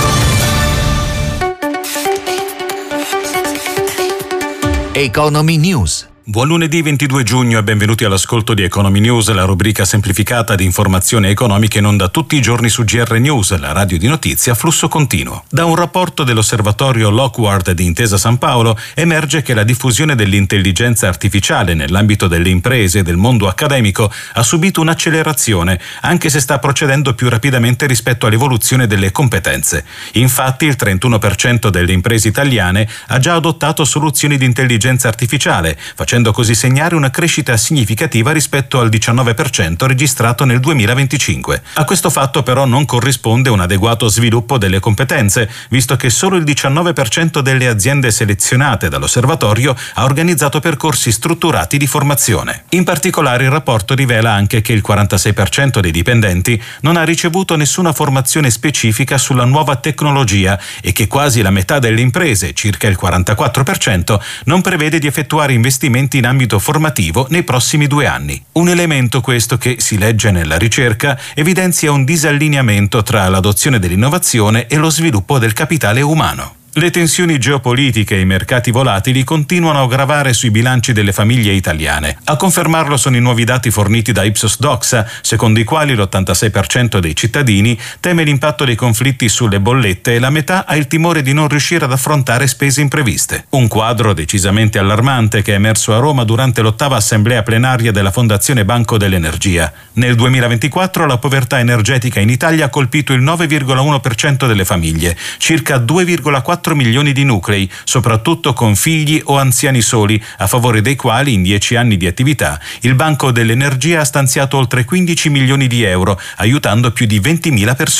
Economy News. Buon lunedì 22 giugno e benvenuti all'ascolto di Economy News, la rubrica semplificata di informazioni economiche in onda tutti i giorni su GR News, la radio di notizie a flusso continuo. Da un rapporto dell'osservatorio Lockward di Intesa San Paolo emerge che la diffusione dell'intelligenza artificiale nell'ambito delle imprese e del mondo accademico ha subito un'accelerazione, anche se sta procedendo più rapidamente rispetto all'evoluzione delle competenze. Infatti il 31% delle imprese italiane ha già adottato soluzioni di intelligenza artificiale, facendo così segnare una crescita significativa rispetto al 19% registrato nel 2025. A questo fatto però non corrisponde un adeguato sviluppo delle competenze, visto che solo il 19% delle aziende selezionate dall'osservatorio ha organizzato percorsi strutturati di formazione. In particolare il rapporto rivela anche che il 46% dei dipendenti non ha ricevuto nessuna formazione specifica sulla nuova tecnologia e che quasi la metà delle imprese, circa il 44%, non prevede di effettuare investimenti in ambito formativo nei prossimi 2 anni. Un elemento questo che, si legge nella ricerca, evidenzia un disallineamento tra l'adozione dell'innovazione e lo sviluppo del capitale umano. Le tensioni geopolitiche e i mercati volatili continuano a gravare sui bilanci delle famiglie italiane. A confermarlo sono i nuovi dati forniti da Ipsos Doxa, secondo i quali l'86% dei cittadini teme l'impatto dei conflitti sulle bollette e la metà ha il timore di non riuscire ad affrontare spese impreviste. Un quadro decisamente allarmante che è emerso a Roma durante l'8ª assemblea plenaria della Fondazione Banco dell'Energia. Nel 2024 la povertà energetica in Italia ha colpito il 9,1% delle famiglie, circa 2,4 milioni di nuclei, soprattutto con figli o anziani soli, a favore dei quali in 10 anni di attività il Banco dell'Energia ha stanziato oltre 15 milioni di euro, aiutando più di 20.000 persone.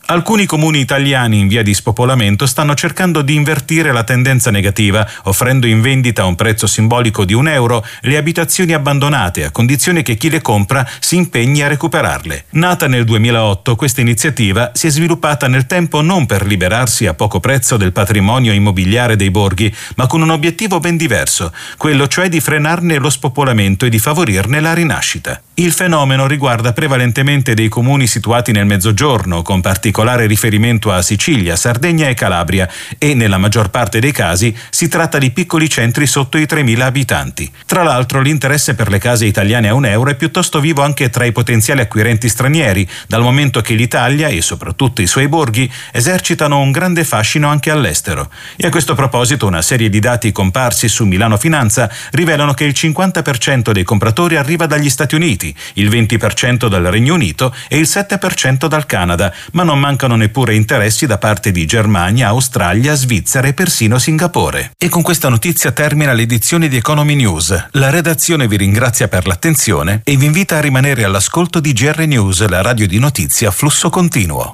Alcuni comuni italiani in via di spopolamento stanno cercando di invertire la tendenza negativa, offrendo in vendita a un prezzo simbolico di €1 le abitazioni abbandonate, a condizione che chi le compra si impegni a recuperarle. Nata nel 2008, questa iniziativa si è sviluppata nel tempo non per liberarsi a poco prezzo del patrimonio immobiliare dei borghi, ma con un obiettivo ben diverso, quello cioè di frenarne lo spopolamento e di favorirne la rinascita. Il fenomeno riguarda prevalentemente dei comuni situati nel Mezzogiorno, con particolare riferimento a Sicilia, Sardegna e Calabria, e nella maggior parte dei casi si tratta di piccoli centri sotto i 3.000 abitanti. Tra l'altro, l'interesse per le case italiane a €1 è piuttosto vivo anche tra i potenziali acquirenti stranieri, dal momento che l'Italia e soprattutto i suoi borghi esercitano un grande fascino anche all'estero. E a questo proposito una serie di dati comparsi su Milano Finanza rivelano che il 50% dei compratori arriva dagli Stati Uniti, il 20% dal Regno Unito e il 7% dal Canada, ma non mancano neppure interessi da parte di Germania, Australia, Svizzera e persino Singapore. E con questa notizia termina l'edizione di Economy News. La redazione vi ringrazia per l'attenzione e vi invita a rimanere all'ascolto di GR News, la radio di notizie a flusso continuo.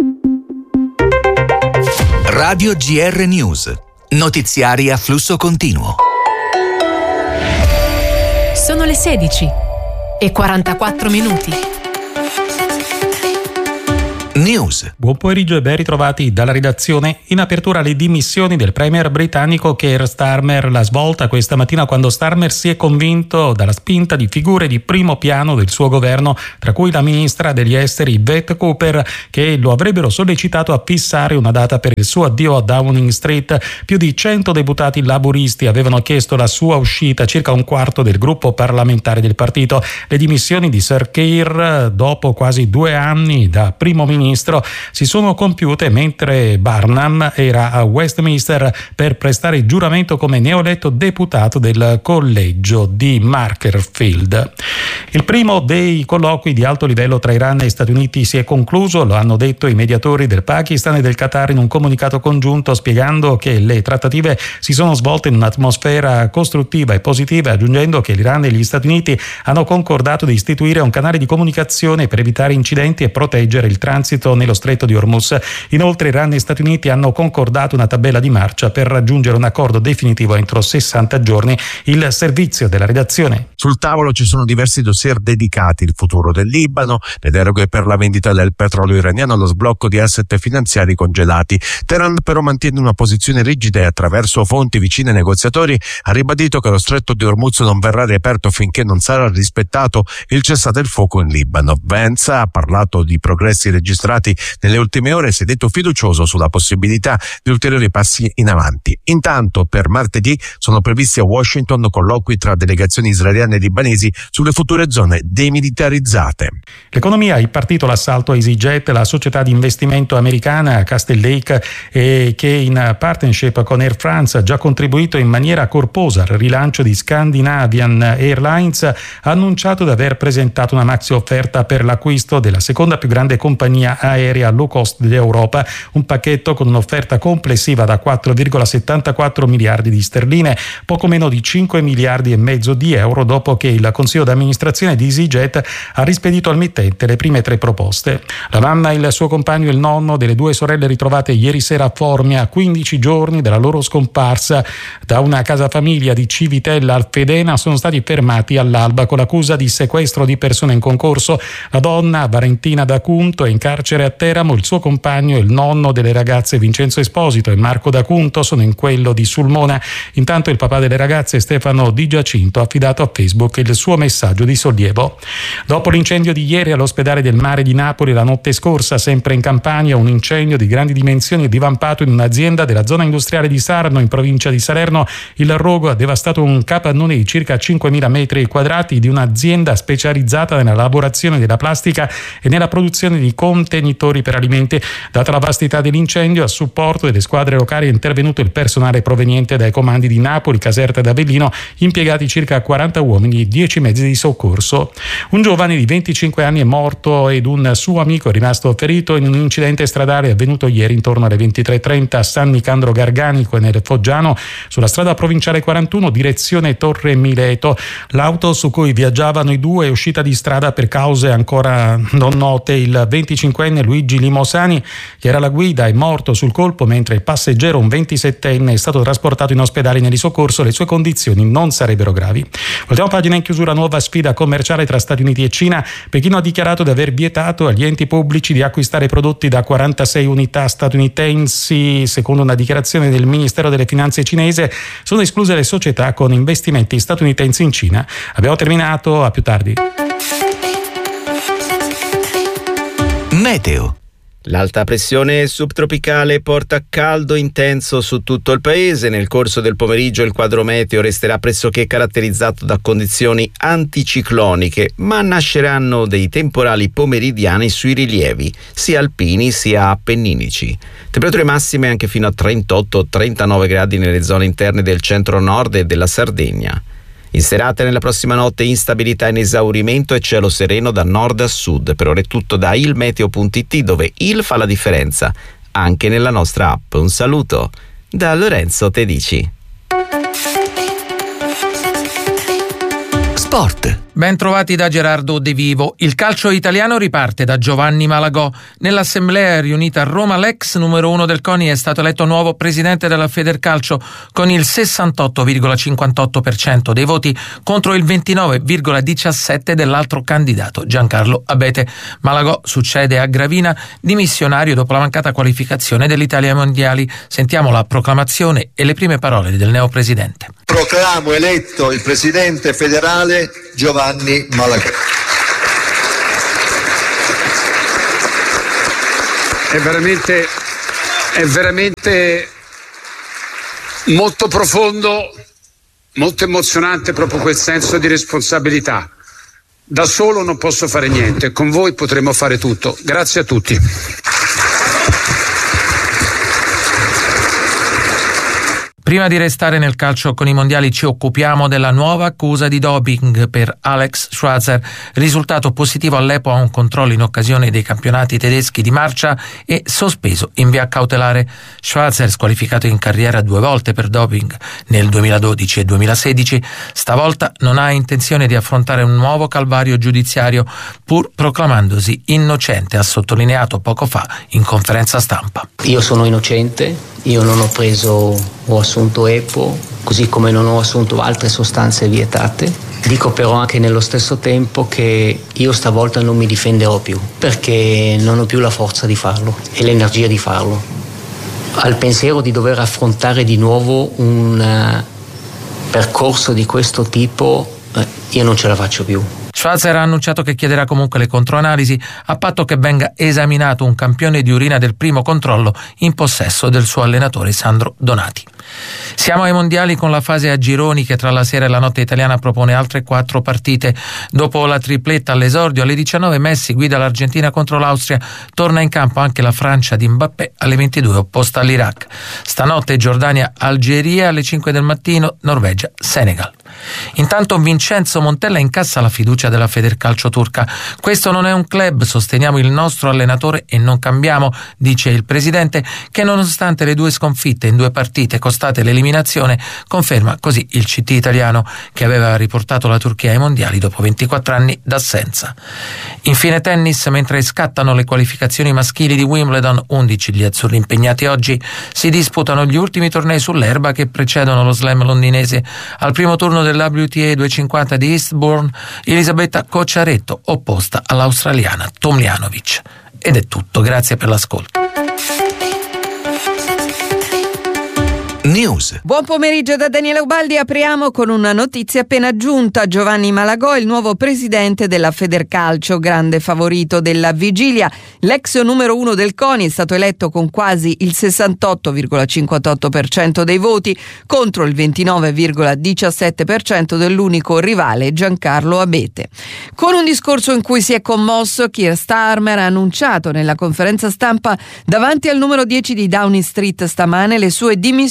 Radio GR News. Notiziari a flusso continuo. Sono le 16:44. News. Buon pomeriggio e ben ritrovati dalla redazione. In apertura le dimissioni del premier britannico Keir Starmer, la svolta questa mattina quando Starmer si è convinto dalla spinta di figure di primo piano del suo governo, tra cui la ministra degli esteri Beth Cooper, che lo avrebbero sollecitato a fissare una data per il suo addio a Downing Street. Più di 100 deputati laburisti avevano chiesto la sua uscita, circa un quarto del gruppo parlamentare del partito. Le dimissioni di Sir Keir, dopo quasi 2 anni da primo ministro, si sono compiute mentre Barnum era a Westminster per prestare giuramento come neoeletto deputato del collegio di Macclesfield. Il primo dei colloqui di alto livello tra Iran e Stati Uniti si è concluso, lo hanno detto i mediatori del Pakistan e del Qatar in un comunicato congiunto, spiegando che le trattative si sono svolte in un'atmosfera costruttiva e positiva, aggiungendo che l'Iran e gli Stati Uniti hanno concordato di istituire un canale di comunicazione per evitare incidenti e proteggere il transito nello stretto di Hormuz. Inoltre Iran e Stati Uniti hanno concordato una tabella di marcia per raggiungere un accordo definitivo entro 60 giorni. Il servizio della redazione. Sul tavolo ci sono diversi dossier dedicati: il futuro del Libano, le deroghe per la vendita del petrolio iraniano, lo sblocco di asset finanziari congelati. Teheran però mantiene una posizione rigida e attraverso fonti vicine ai negoziatori ha ribadito che lo stretto di Hormuz non verrà riaperto finché non sarà rispettato il cessate il fuoco in Libano. Vance ha parlato di progressi registrati nelle ultime ore e si è detto fiducioso sulla possibilità di ulteriori passi in avanti. Intanto per martedì sono previsti a Washington colloqui tra delegazioni israeliane e libanesi sulle future zone demilitarizzate. L'economia, il partito l'assalto a EasyJet, la società di investimento americana Castle Lake, che in partnership con Air France ha già contribuito in maniera corposa al rilancio di Scandinavian Airlines, ha annunciato di aver presentato una maxi offerta per l'acquisto della seconda più grande compagnia aerea low cost d'Europa, un pacchetto con un'offerta complessiva da 4,74 miliardi di sterline, poco meno di 5 miliardi e mezzo di euro, dopo che il consiglio d'amministrazione di EasyJet ha rispedito al mittente le prime 3 proposte. La mamma, il suo compagno e il nonno delle 2 sorelle ritrovate ieri sera a Formia, a 15 giorni dalla loro scomparsa da una casa famiglia di Civitella Alfedena, sono stati fermati all'alba con l'accusa di sequestro di persone in concorso. La donna, Valentina D'Acunto, è in carcere a Teramo, il suo compagno e il nonno delle ragazze Vincenzo Esposito e Marco D'Acunto sono in quello di Sulmona. Intanto il papà delle ragazze, Stefano Di Giacinto, ha affidato a Facebook il suo messaggio di sollievo. Dopo l'incendio di ieri all'ospedale del Mare di Napoli, la notte scorsa, sempre in Campania, un incendio di grandi dimensioni è divampato in un'azienda della zona industriale di Sarno, in provincia di Salerno. Il rogo ha devastato un capannone di circa 5.000 metri quadrati di un'azienda specializzata nella lavorazione della plastica e nella produzione di contenitori per alimenti. Data la vastità dell'incendio, a supporto delle squadre locali è intervenuto il personale proveniente dai comandi di Napoli, Caserta ed Avellino, impiegati circa 40 uomini e 10 mezzi di soccorso. Un giovane di 25 anni è morto ed un suo amico è rimasto ferito in un incidente stradale avvenuto ieri intorno alle 23:30 a San Nicandro Garganico e nel Foggiano, sulla strada provinciale 41 direzione Torre Mileto. L'auto su cui viaggiavano i due è uscita di strada per cause ancora non note. Il 25 25enne Luigi Limosani, che era alla guida, è morto sul colpo, mentre il passeggero, un 27enne, è stato trasportato in ospedale di soccorso. Le sue condizioni non sarebbero gravi. Voltiamo pagina. In chiusura, nuova sfida commerciale tra Stati Uniti e Cina. Pechino ha dichiarato di aver vietato agli enti pubblici di acquistare prodotti da 46 unità statunitensi. Secondo una dichiarazione del Ministero delle Finanze cinese, sono escluse le società con investimenti statunitensi in Cina. Abbiamo terminato, a più tardi. Meteo. L'alta pressione subtropicale porta caldo intenso su tutto il paese. Nel corso del pomeriggio il quadro meteo resterà pressoché caratterizzato da condizioni anticicloniche, ma nasceranno dei temporali pomeridiani sui rilievi, sia alpini sia appenninici. Temperature massime anche fino a 38-39 gradi nelle zone interne del centro-nord e della Sardegna. In serata e nella prossima notte instabilità in esaurimento e cielo sereno da nord a sud. Per ora è tutto da ilmeteo.it, dove il fa la differenza anche nella nostra app. Un saluto da Lorenzo Tedici. Sport. Ben trovati da Gerardo De Vivo. Il calcio italiano riparte da Giovanni Malagò. Nell'assemblea riunita a Roma, l'ex numero 1 del CONI è stato eletto nuovo presidente della Federcalcio con il 68,58% dei voti contro il 29,17% dell'altro candidato, Giancarlo Abete. Malagò succede a Gravina, dimissionario dopo la mancata qualificazione dell'Italia ai mondiali. Sentiamo la proclamazione e le prime parole del neopresidente. Proclamo eletto il presidente federale Giovanni Malagò. È veramente molto profondo, molto emozionante proprio quel senso di responsabilità. Da solo non posso fare niente, con voi potremo fare tutto. Grazie a tutti. Prima di restare nel calcio con i mondiali ci occupiamo della nuova accusa di doping per Alex Schwarzer, risultato positivo all'EPO a un controllo in occasione dei campionati tedeschi di marcia e sospeso in via cautelare. Schwarzer, squalificato in carriera 2 volte per doping nel 2012 e 2016, stavolta non ha intenzione di affrontare un nuovo calvario giudiziario, pur proclamandosi innocente, ha sottolineato poco fa in conferenza stampa. Io sono innocente. Io non ho assunto EPO, così come non ho assunto altre sostanze vietate. Dico però anche nello stesso tempo che io stavolta non mi difenderò più, perché non ho più la forza di farlo e l'energia di farlo. Al pensiero di dover affrontare di nuovo un percorso di questo tipo, io non ce la faccio più. Schwarzer ha annunciato che chiederà comunque le controanalisi a patto che venga esaminato un campione di urina del primo controllo in possesso del suo allenatore Sandro Donati. Siamo ai mondiali con la fase a gironi che tra la sera e la notte italiana propone altre 4 partite. Dopo la tripletta all'esordio alle 19 Messi guida l'Argentina contro l'Austria, torna in campo anche la Francia di Mbappé alle 22 opposta all'Iraq. Stanotte Giordania-Algeria alle 5 del mattino, Norvegia-Senegal. Intanto Vincenzo Montella incassa la fiducia della Federcalcio turca. Questo non è un club, sosteniamo il nostro allenatore e non cambiamo, dice il presidente, che nonostante le 2 sconfitte in 2 partite costate l'eliminazione, conferma così il CT italiano che aveva riportato la Turchia ai mondiali dopo 24 anni d'assenza. Infine tennis, mentre scattano le qualificazioni maschili di Wimbledon, 11 gli azzurri impegnati oggi, si disputano gli ultimi tornei sull'erba che precedono lo slam londinese. Al primo turno del WTA 250 di Eastbourne, Elisabetta Cocciaretto opposta all'australiana Tomljanovic. Ed è tutto, grazie per l'ascolto. News. Buon pomeriggio da Daniele Ubaldi. Apriamo con una notizia appena giunta. Giovanni Malagò, il nuovo presidente della Federcalcio, grande favorito della vigilia. L'ex numero 1 del CONI è stato eletto con quasi il 68,58% dei voti contro il 29,17% dell'unico rivale Giancarlo Abete. Con un discorso in cui si è commosso, Keir Starmer ha annunciato nella conferenza stampa davanti al numero 10 di Downing Street stamane le sue dimissioni da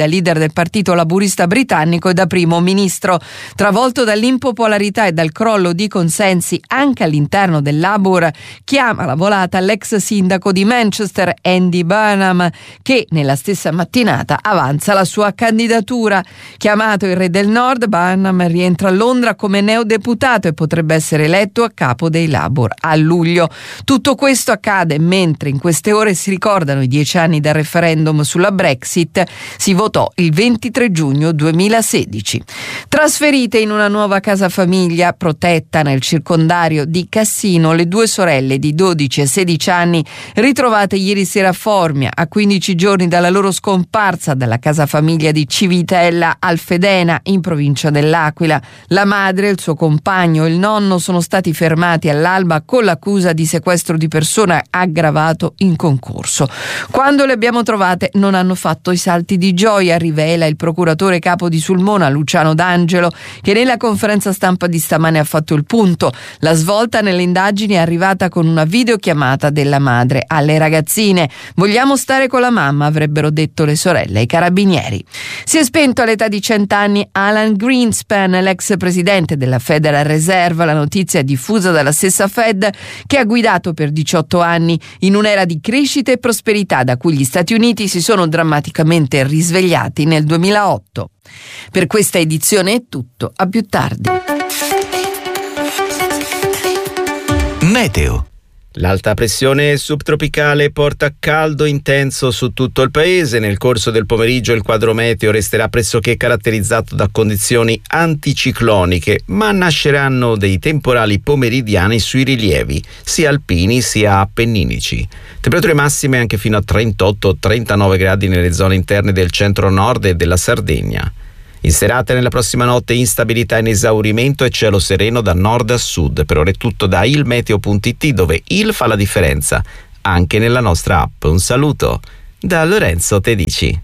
da leader del partito laburista britannico e da primo ministro. Travolto dall'impopolarità e dal crollo di consensi anche all'interno del Labour, chiama la volata l'ex sindaco di Manchester Andy Burnham, che nella stessa mattinata avanza la sua candidatura. Chiamato il re del Nord, Burnham rientra a Londra come neodeputato e potrebbe essere eletto a capo dei Labour a luglio. Tutto questo accade mentre in queste ore si ricordano i 10 anni dal referendum sulla Brexit. Si votò il 23 giugno 2016. Trasferite in una nuova casa famiglia protetta nel circondario di Cassino, le due sorelle di 12 e 16 anni ritrovate ieri sera a Formia, a 15 giorni dalla loro scomparsa dalla casa famiglia di Civitella al Fedena, in provincia dell'Aquila. La madre, il suo compagno e il nonno sono stati fermati all'alba con l'accusa di sequestro di persona aggravato in concorso. Quando le abbiamo trovate non hanno fatto i salti di gioia, rivela il procuratore capo di Sulmona Luciano D'Angelo, che nella conferenza stampa di stamane ha fatto il punto. La svolta nelle indagini è arrivata con una videochiamata della madre alle ragazzine. Vogliamo stare con la mamma, avrebbero detto le sorelle ai carabinieri. Si è spento all'età di 100 anni Alan Greenspan, l'ex presidente della Federal Reserve. La notizia è diffusa dalla stessa Fed, che ha guidato per 18 anni in un'era di crescita e prosperità da cui gli Stati Uniti si sono drammaticamente risvegliati nel 2008. Per questa edizione è tutto, a più tardi. Meteo. L'alta pressione subtropicale porta caldo intenso su tutto il paese. Nel corso del pomeriggio il quadro meteo resterà pressoché caratterizzato da condizioni anticicloniche, ma nasceranno dei temporali pomeridiani sui rilievi, sia alpini sia appenninici. Temperature massime anche fino a 38-39 gradi nelle zone interne del centro-nord e della Sardegna. In serata e nella prossima notte instabilità in esaurimento e cielo sereno da nord a sud. Per ora è tutto da ilmeteo.it, dove il fa la differenza anche nella nostra app. Un saluto da Lorenzo Tedici.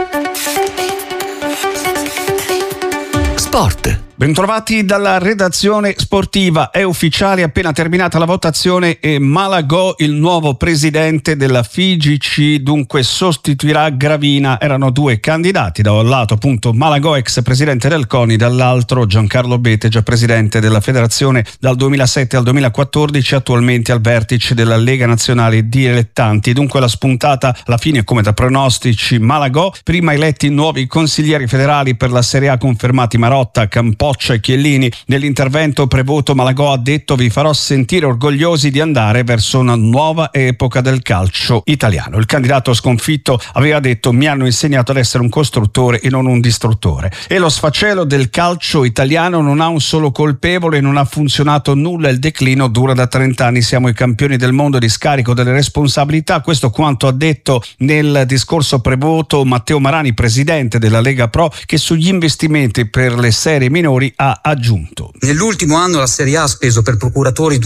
Sport. Bentrovati dalla redazione sportiva. È ufficiale, appena terminata la votazione e Malagò il nuovo presidente della FIGC, dunque sostituirà Gravina. Erano due candidati, da un lato appunto Malagò, ex presidente del CONI, dall'altro Giancarlo Abete, già presidente della federazione dal 2007 al 2014, attualmente al vertice della Lega Nazionale Dilettanti. Dunque la spuntata alla fine, come da pronostici, Malagò. Prima eletti nuovi consiglieri federali per la Serie A, confermati Marotta, Campoccia e Chiellini. Nell'intervento prevoto Malagò ha detto: vi farò sentire orgogliosi di andare verso una nuova epoca del calcio italiano. Il candidato sconfitto aveva detto: mi hanno insegnato ad essere un costruttore e non un distruttore. E lo sfacelo del calcio italiano non ha un solo colpevole, non ha funzionato nulla, il declino dura da 30 anni, siamo i campioni del mondo di scarico delle responsabilità. Questo quanto ha detto nel discorso prevoto Matteo Marani, presidente della Lega Pro, che sugli investimenti per le serie minori ha aggiunto: nell'ultimo anno la Serie A ha speso per procuratori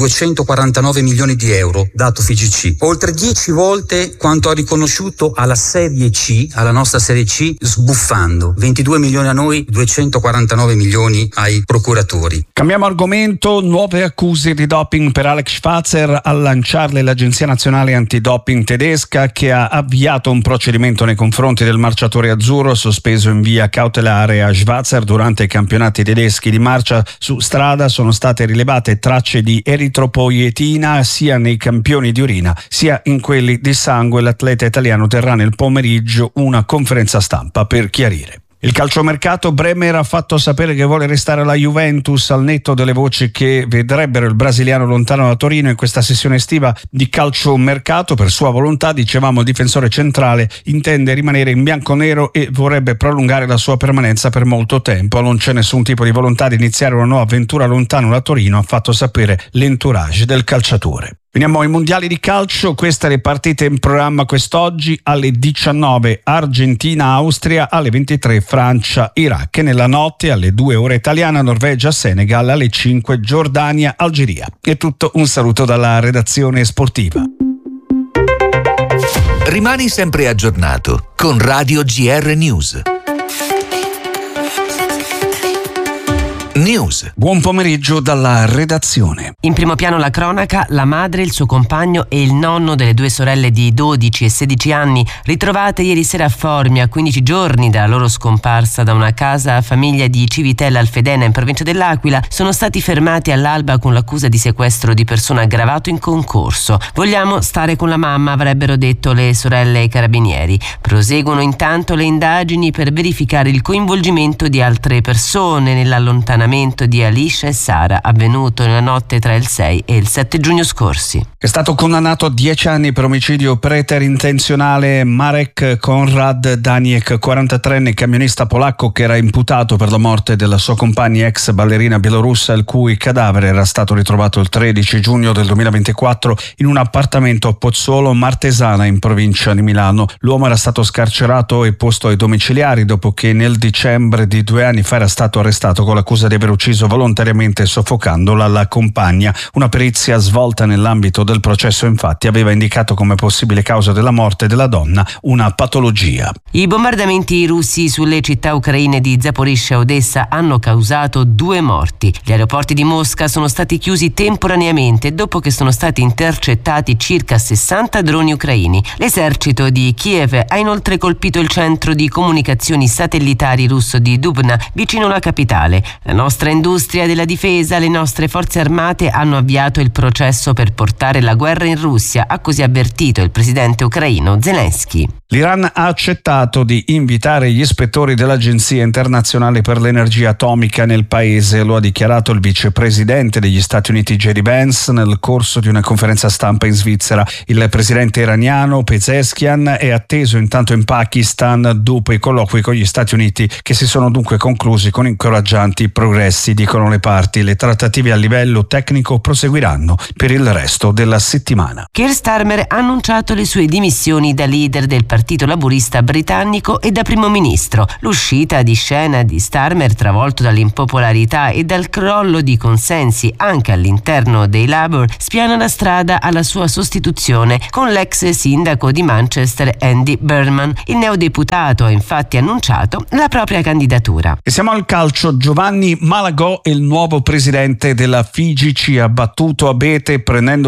249 milioni di euro, dato FIGC, oltre 10 volte quanto ha riconosciuto alla Serie C, alla nostra Serie C, sbuffando 22 milioni a noi, 249 milioni ai procuratori. Cambiamo argomento. Nuove accuse di doping per Alex Schwarzer, a lanciarle l'Agenzia Nazionale Antidoping tedesca, che ha avviato un procedimento nei confronti del marciatore azzurro, sospeso in via cautelare a Schwarzer durante i campionati tedeschi di marcia su strada. Sono state rilevate tracce di eritropoietina sia nei campioni di urina sia in quelli di sangue. L'atleta italiano terrà nel pomeriggio una conferenza stampa per chiarire. Il calciomercato: Bremer ha fatto sapere che vuole restare alla Juventus, al netto delle voci che vedrebbero il brasiliano lontano da Torino in questa sessione estiva di calciomercato. Per sua volontà, dicevamo, il difensore centrale intende rimanere in bianconero e vorrebbe prolungare la sua permanenza per molto tempo. Non c'è nessun tipo di volontà di iniziare una nuova avventura lontano da Torino, ha fatto sapere l'entourage del calciatore. Veniamo ai mondiali di calcio. Queste le partite in programma quest'oggi: alle 19 Argentina-Austria, alle 23 Francia-Iraq e nella notte alle 2 ora italiana Norvegia-Senegal, alle 5 Giordania-Algeria. È tutto, un saluto dalla redazione sportiva. Rimani sempre aggiornato con Radio GR News. News. Buon pomeriggio dalla redazione. In primo piano la cronaca, la madre, il suo compagno e il nonno delle due sorelle di 12 e 16 anni ritrovate ieri sera a Formia, a 15 giorni dalla loro scomparsa da una casa famiglia di Civitella Alfedena in provincia dell'Aquila, sono stati fermati all'alba con l'accusa di sequestro di persona aggravato in concorso. Vogliamo stare con la mamma, avrebbero detto le sorelle ai carabinieri. Proseguono intanto le indagini per verificare il coinvolgimento di altre persone nell'allontanamento di Alicia e Sara, avvenuto nella notte tra il 6 e il 7 giugno scorsi. È stato condannato a 10 anni per omicidio preterintenzionale Marek Konrad Daniek, 43enne camionista polacco che era imputato per la morte della sua compagna ex ballerina bielorussa, il cui cadavere era stato ritrovato il 13 giugno del 2024 in un appartamento a Pozzolo Martesana in provincia di Milano. L'uomo era stato scarcerato e posto ai domiciliari dopo che nel dicembre di 2 anni fa era stato arrestato con l'accusa di aver ucciso volontariamente soffocandola la compagna. Una perizia svolta nell'ambito del processo infatti aveva indicato come possibile causa della morte della donna una patologia. I bombardamenti russi sulle città ucraine di Zaporizhzhia e Odessa hanno causato 2 morti. Gli aeroporti di Mosca sono stati chiusi temporaneamente dopo che sono stati intercettati circa 60 droni ucraini. L'esercito di Kiev ha inoltre colpito il centro di comunicazioni satellitari russo di Dubna, vicino alla capitale. La nostra industria della difesa, le nostre forze armate hanno avviato il processo per portare la guerra in Russia, ha così avvertito il presidente ucraino Zelensky. L'Iran ha accettato di invitare gli ispettori dell'Agenzia internazionale per l'energia atomica nel paese, lo ha dichiarato il vicepresidente degli Stati Uniti J.D. Vance nel corso di una conferenza stampa in Svizzera. Il presidente iraniano Pezeshkian è atteso intanto in Pakistan dopo i colloqui con gli Stati Uniti che si sono dunque conclusi con incoraggianti progressi, dicono le parti. Le trattative a livello tecnico proseguiranno per il resto della settimana. Keir Starmer ha annunciato le sue dimissioni da leader del Partito Laburista britannico e da primo ministro. L'uscita di scena di Starmer, travolto dall'impopolarità e dal crollo di consensi anche all'interno dei Labour, spiana la strada alla sua sostituzione con l'ex sindaco di Manchester Andy Burnham. Il neodeputato ha infatti annunciato la propria candidatura. E siamo al calcio. Giovanni Malagò è il nuovo presidente della FIGC, ha battuto Abete prendendo